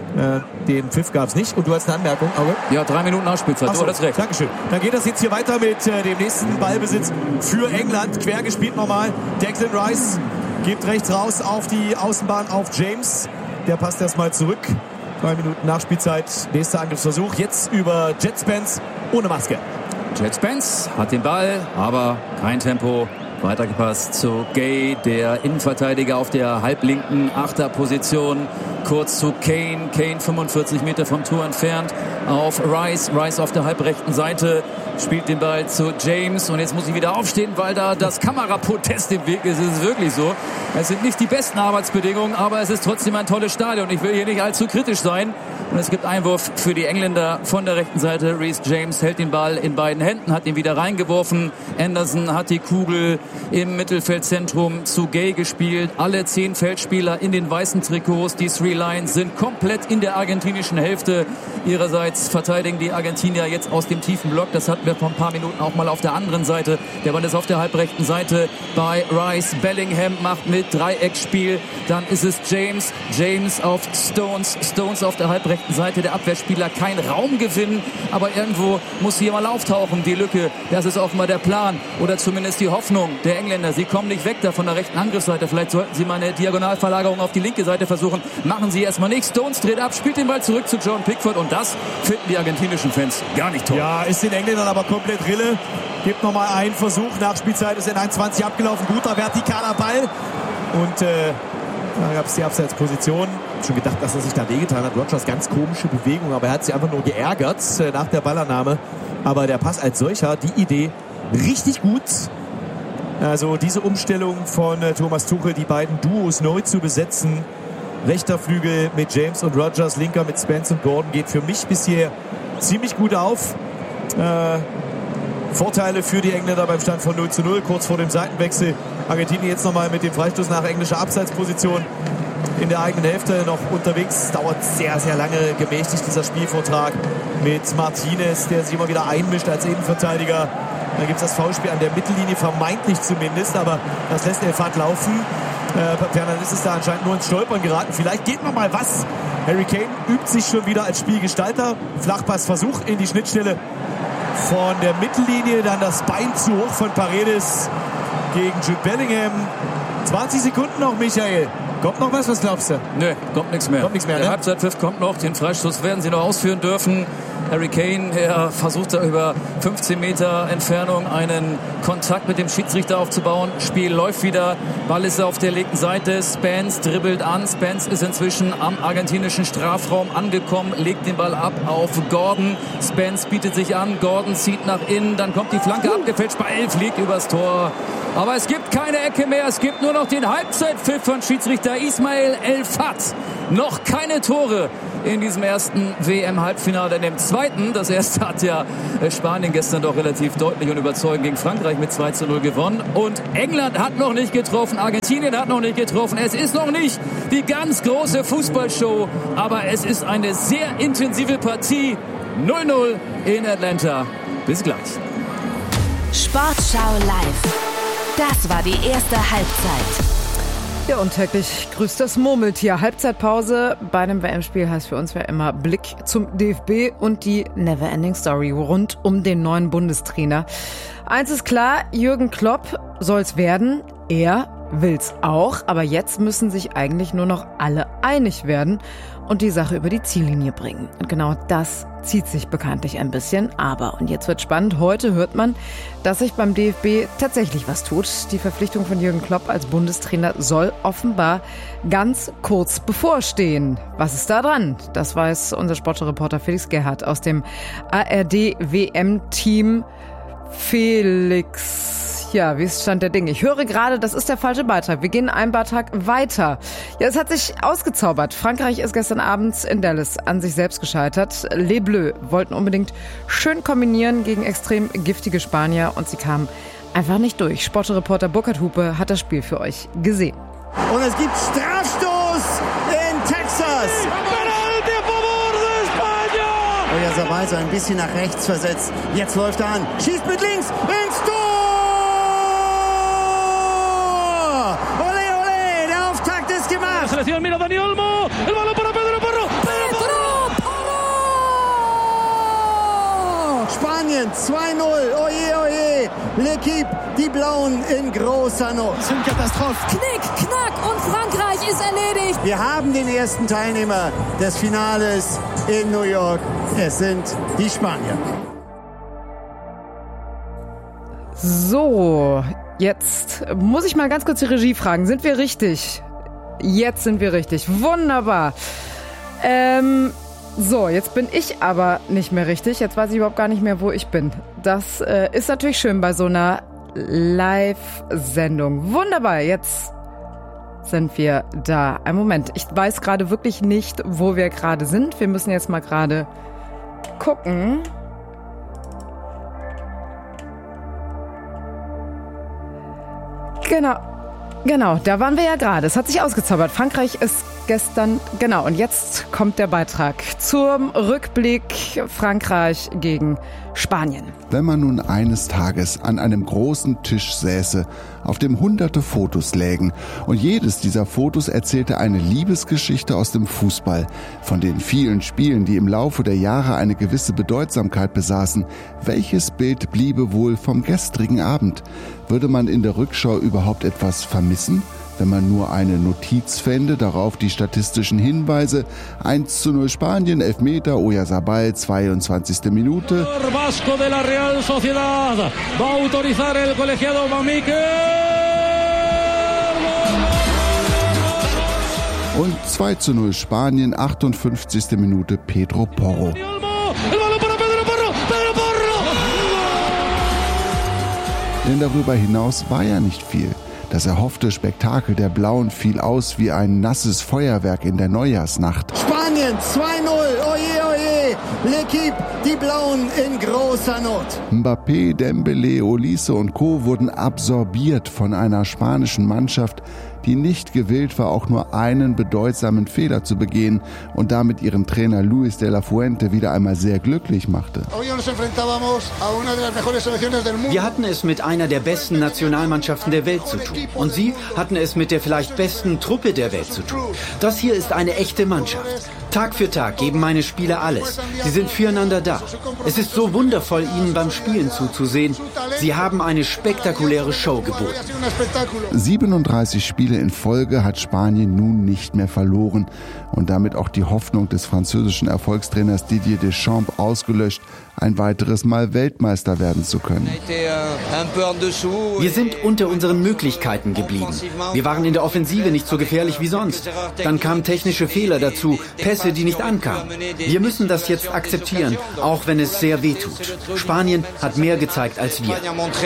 Den Pfiff gab es nicht. Und du hast eine Anmerkung, Auge? Ja, 3 Minuten Nachspielzeit. Ach so, du hast recht. Dankeschön. Dann geht das jetzt hier weiter mit dem nächsten Ballbesitz für England. Quer gespielt nochmal. Declan Rice gibt rechts raus auf die Außenbahn auf James. Der passt erstmal zurück. 3 Minuten Nachspielzeit. Nächster Angriffsversuch. Jetzt über Jet Spence ohne Maske. Jet Spence hat den Ball, aber kein Tempo. Weitergepasst zu Gay, der Innenverteidiger auf der halblinken Achterposition. Kurz zu Kane. Kane 45 Meter vom Tor entfernt auf Rice. Rice auf der halbrechten Seite spielt den Ball zu James. Und jetzt muss ich wieder aufstehen, weil da das Kameraprotest im Weg ist. Es ist wirklich so. Es sind nicht die besten Arbeitsbedingungen, aber es ist trotzdem ein tolles Stadion. Ich will hier nicht allzu kritisch sein. Und es gibt Einwurf für die Engländer von der rechten Seite. Reece James hält den Ball in beiden Händen, hat ihn wieder reingeworfen. Anderson hat die Kugel im Mittelfeldzentrum zu Gay gespielt. Alle 10 Feldspieler in den weißen Trikots. Die Three Lions sind komplett in der argentinischen Hälfte. Ihrerseits verteidigen die Argentinier jetzt aus dem tiefen Block. Das hatten wir vor ein paar Minuten auch mal auf der anderen Seite. Der Ball ist auf der halbrechten Seite bei Rice. Bellingham macht mit Dreiecksspiel. Dann ist es James. James auf Stones. Stones auf der halbrechten Seite. Der Abwehrspieler kein Raumgewinn. Aber irgendwo muss hier mal auftauchen, die Lücke. Das ist offenbar der Plan. Oder zumindest die Hoffnung der Engländer. Sie kommen nicht weg da von der rechten Angriffsseite. Vielleicht sollten sie mal eine Diagonalverlagerung auf die linke Seite versuchen. Machen sie erstmal nicht. Stones dreht ab, spielt den Ball zurück zu John Pickford. Und das finden die argentinischen Fans gar nicht toll. Ja, ist den Engländern aber komplett Rille. Gibt nochmal einen Versuch. Nachspielzeit ist in 1,20 abgelaufen. Guter vertikaler Ball. Und da gab es die Abseitsposition. Schon gedacht, dass er sich da wehgetan hat. Rodgers ganz komische Bewegung, aber er hat sich einfach nur geärgert nach der Ballannahme. Aber der Pass als solcher, die Idee, richtig gut. Also diese Umstellung von Thomas Tuchel, die beiden Duos neu zu besetzen. Rechter Flügel mit James und Rodgers, linker mit Spence und Gordon, geht für mich bisher ziemlich gut auf. Vorteile für die Engländer beim Stand von 0:0, kurz vor dem Seitenwechsel. Argentinien jetzt nochmal mit dem Freistoß nach englischer Abseitsposition in der eigenen Hälfte noch unterwegs. Dauert sehr, sehr lange gemächtigt dieser Spielvortrag mit Martinez, der sich immer wieder einmischt als Innenverteidiger. Dann gibt es das Foulspiel an der Mittellinie, vermeintlich zumindest, aber das lässt El Fat laufen. Fernandes ist da anscheinend nur ins Stolpern geraten. Vielleicht geht noch mal was. Harry Kane übt sich schon wieder als Spielgestalter. Flachpassversuch in die Schnittstelle von der Mittellinie. Dann das Bein zu hoch von Paredes gegen Jude Bellingham. 20 Sekunden noch, Michael. Kommt noch was glaubst du? Nö, kommt nichts mehr. Kommt nichts mehr, Der ne? Halbzeitpfiff kommt noch. Den Freistoß werden sie noch ausführen dürfen. Harry Kane, er versucht da über 15 Meter Entfernung einen Kontakt mit dem Schiedsrichter aufzubauen. Spiel läuft wieder, Ball ist auf der linken Seite, Spence dribbelt an. Spence ist inzwischen am argentinischen Strafraum angekommen, legt den Ball ab auf Gordon. Spence bietet sich an, Gordon zieht nach innen, dann kommt die Flanke abgefälscht, Ball fliegt übers Tor. Aber es gibt keine Ecke mehr, es gibt nur noch den Halbzeitpfiff von Schiedsrichter Ismail El Fat. Noch keine Tore in diesem ersten WM-Halbfinale, in dem zweiten. Das erste hat ja Spanien gestern doch relativ deutlich und überzeugend gegen Frankreich mit 2:0 gewonnen. Und England hat noch nicht getroffen, Argentinien hat noch nicht getroffen. Es ist noch nicht die ganz große Fußballshow, aber es ist eine sehr intensive Partie. 0:0 in Atlanta. Bis gleich. Sportschau live. Das war die erste Halbzeit. Ja, und täglich grüßt das Murmeltier. Halbzeitpause bei einem WM-Spiel heißt für uns ja immer Blick zum DFB und die Neverending Story rund um den neuen Bundestrainer. Eins ist klar, Jürgen Klopp soll's werden. Er will's auch, aber jetzt müssen sich eigentlich nur noch alle einig werden und die Sache über die Ziellinie bringen. Und genau das zieht sich bekanntlich ein bisschen. Aber, und jetzt wird spannend, heute hört man, dass sich beim DFB tatsächlich was tut. Die Verpflichtung von Jürgen Klopp als Bundestrainer soll offenbar ganz kurz bevorstehen. Was ist da dran? Das weiß unser Sportreporter Felix Gerhardt aus dem ARD-WM-Team. Felix, ja, wie ist Stand der Dinge? Ich höre gerade, das ist der falsche Beitrag. Wir gehen einen Beitrag weiter. Ja, es hat sich ausgezaubert. Frankreich ist gestern Abend in Dallas an sich selbst gescheitert. Les Bleus wollten unbedingt schön kombinieren gegen extrem giftige Spanier und sie kamen einfach nicht durch. Sportreporter Burkhard Hupe hat das Spiel für euch gesehen. Und es gibt Strafstoß in Texas. Oyarzabal so ein bisschen nach rechts versetzt. Jetzt läuft er an. Schießt mit links ins Tor! Ole, ole! Der Auftakt ist gemacht! Selección, mira Dani Olmo! El balón para Pedro Porro! Pedro Porro! Spanien 2:0. Oje, oje! L'Équipe, die Blauen in großer Not. Das ist eine Katastrophe. Knick, knack und Frankreich ist erledigt. Wir haben den ersten Teilnehmer des Finales in New York. Es sind die Spanier. So, jetzt muss ich mal ganz kurz die Regie fragen. Sind wir richtig? Jetzt sind wir richtig. Wunderbar. So, jetzt bin ich aber nicht mehr richtig. Jetzt weiß ich überhaupt gar nicht mehr, wo ich bin. Das ist natürlich schön bei so einer Live-Sendung. Wunderbar, jetzt sind wir da. Einen Moment, ich weiß gerade wirklich nicht, wo wir gerade sind. Wir müssen jetzt mal gerade gucken. Genau, da waren wir ja gerade. Es hat sich ausgezaubert. Frankreich ist gestern, genau, und jetzt kommt der Beitrag zum Rückblick Frankreich gegen Spanien. Wenn man nun eines Tages an einem großen Tisch säße, auf dem hunderte Fotos lägen und jedes dieser Fotos erzählte eine Liebesgeschichte aus dem Fußball, von den vielen Spielen, die im Laufe der Jahre eine gewisse Bedeutsamkeit besaßen, welches Bild bliebe wohl vom gestrigen Abend? Würde man in der Rückschau überhaupt etwas vermissen? Wenn man nur eine Notiz fände, darauf die statistischen Hinweise: 1:0 Spanien, Elfmeter, Oyarzabal, 22. Minute. Vasco de la Real Sociedad va a autorizar el colegiado Mamique. Und 2:0 Spanien, 58. Minute, Pedro Porro. Denn darüber hinaus war ja nicht viel. Das erhoffte Spektakel der Blauen fiel aus wie ein nasses Feuerwerk in der Neujahrsnacht. Spanien 2:0, oje, oje, L'Équipe, die Blauen in großer Not. Mbappé, Dembélé, Olise und Co. wurden absorbiert von einer spanischen Mannschaft, die nicht gewillt war, auch nur einen bedeutsamen Fehler zu begehen und damit ihren Trainer Luis de la Fuente wieder einmal sehr glücklich machte. Wir hatten es mit einer der besten Nationalmannschaften der Welt zu tun. Und sie hatten es mit der vielleicht besten Truppe der Welt zu tun. Das hier ist eine echte Mannschaft. Tag für Tag geben meine Spieler alles. Sie sind füreinander da. Es ist so wundervoll, ihnen beim Spielen zuzusehen. Sie haben eine spektakuläre Show geboten. 37 Spiele in Folge hat Spanien nun nicht mehr verloren und damit auch die Hoffnung des französischen Erfolgstrainers Didier Deschamps ausgelöscht, ein weiteres Mal Weltmeister werden zu können. Wir sind unter unseren Möglichkeiten geblieben. Wir waren in der Offensive nicht so gefährlich wie sonst. Dann kamen technische Fehler dazu, Pässe, die nicht ankamen. Wir müssen das jetzt akzeptieren, auch wenn es sehr weh tut. Spanien hat mehr gezeigt als wir.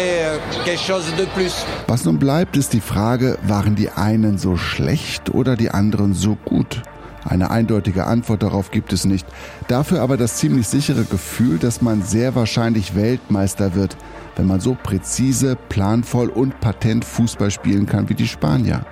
Was nun bleibt, ist die Frage, waren die einen so schlecht oder die anderen so gut? Eine eindeutige Antwort darauf gibt es nicht. Dafür aber das ziemlich sichere Gefühl, dass man sehr wahrscheinlich Weltmeister wird, wenn man so präzise, planvoll und patent Fußball spielen kann wie die Spanier.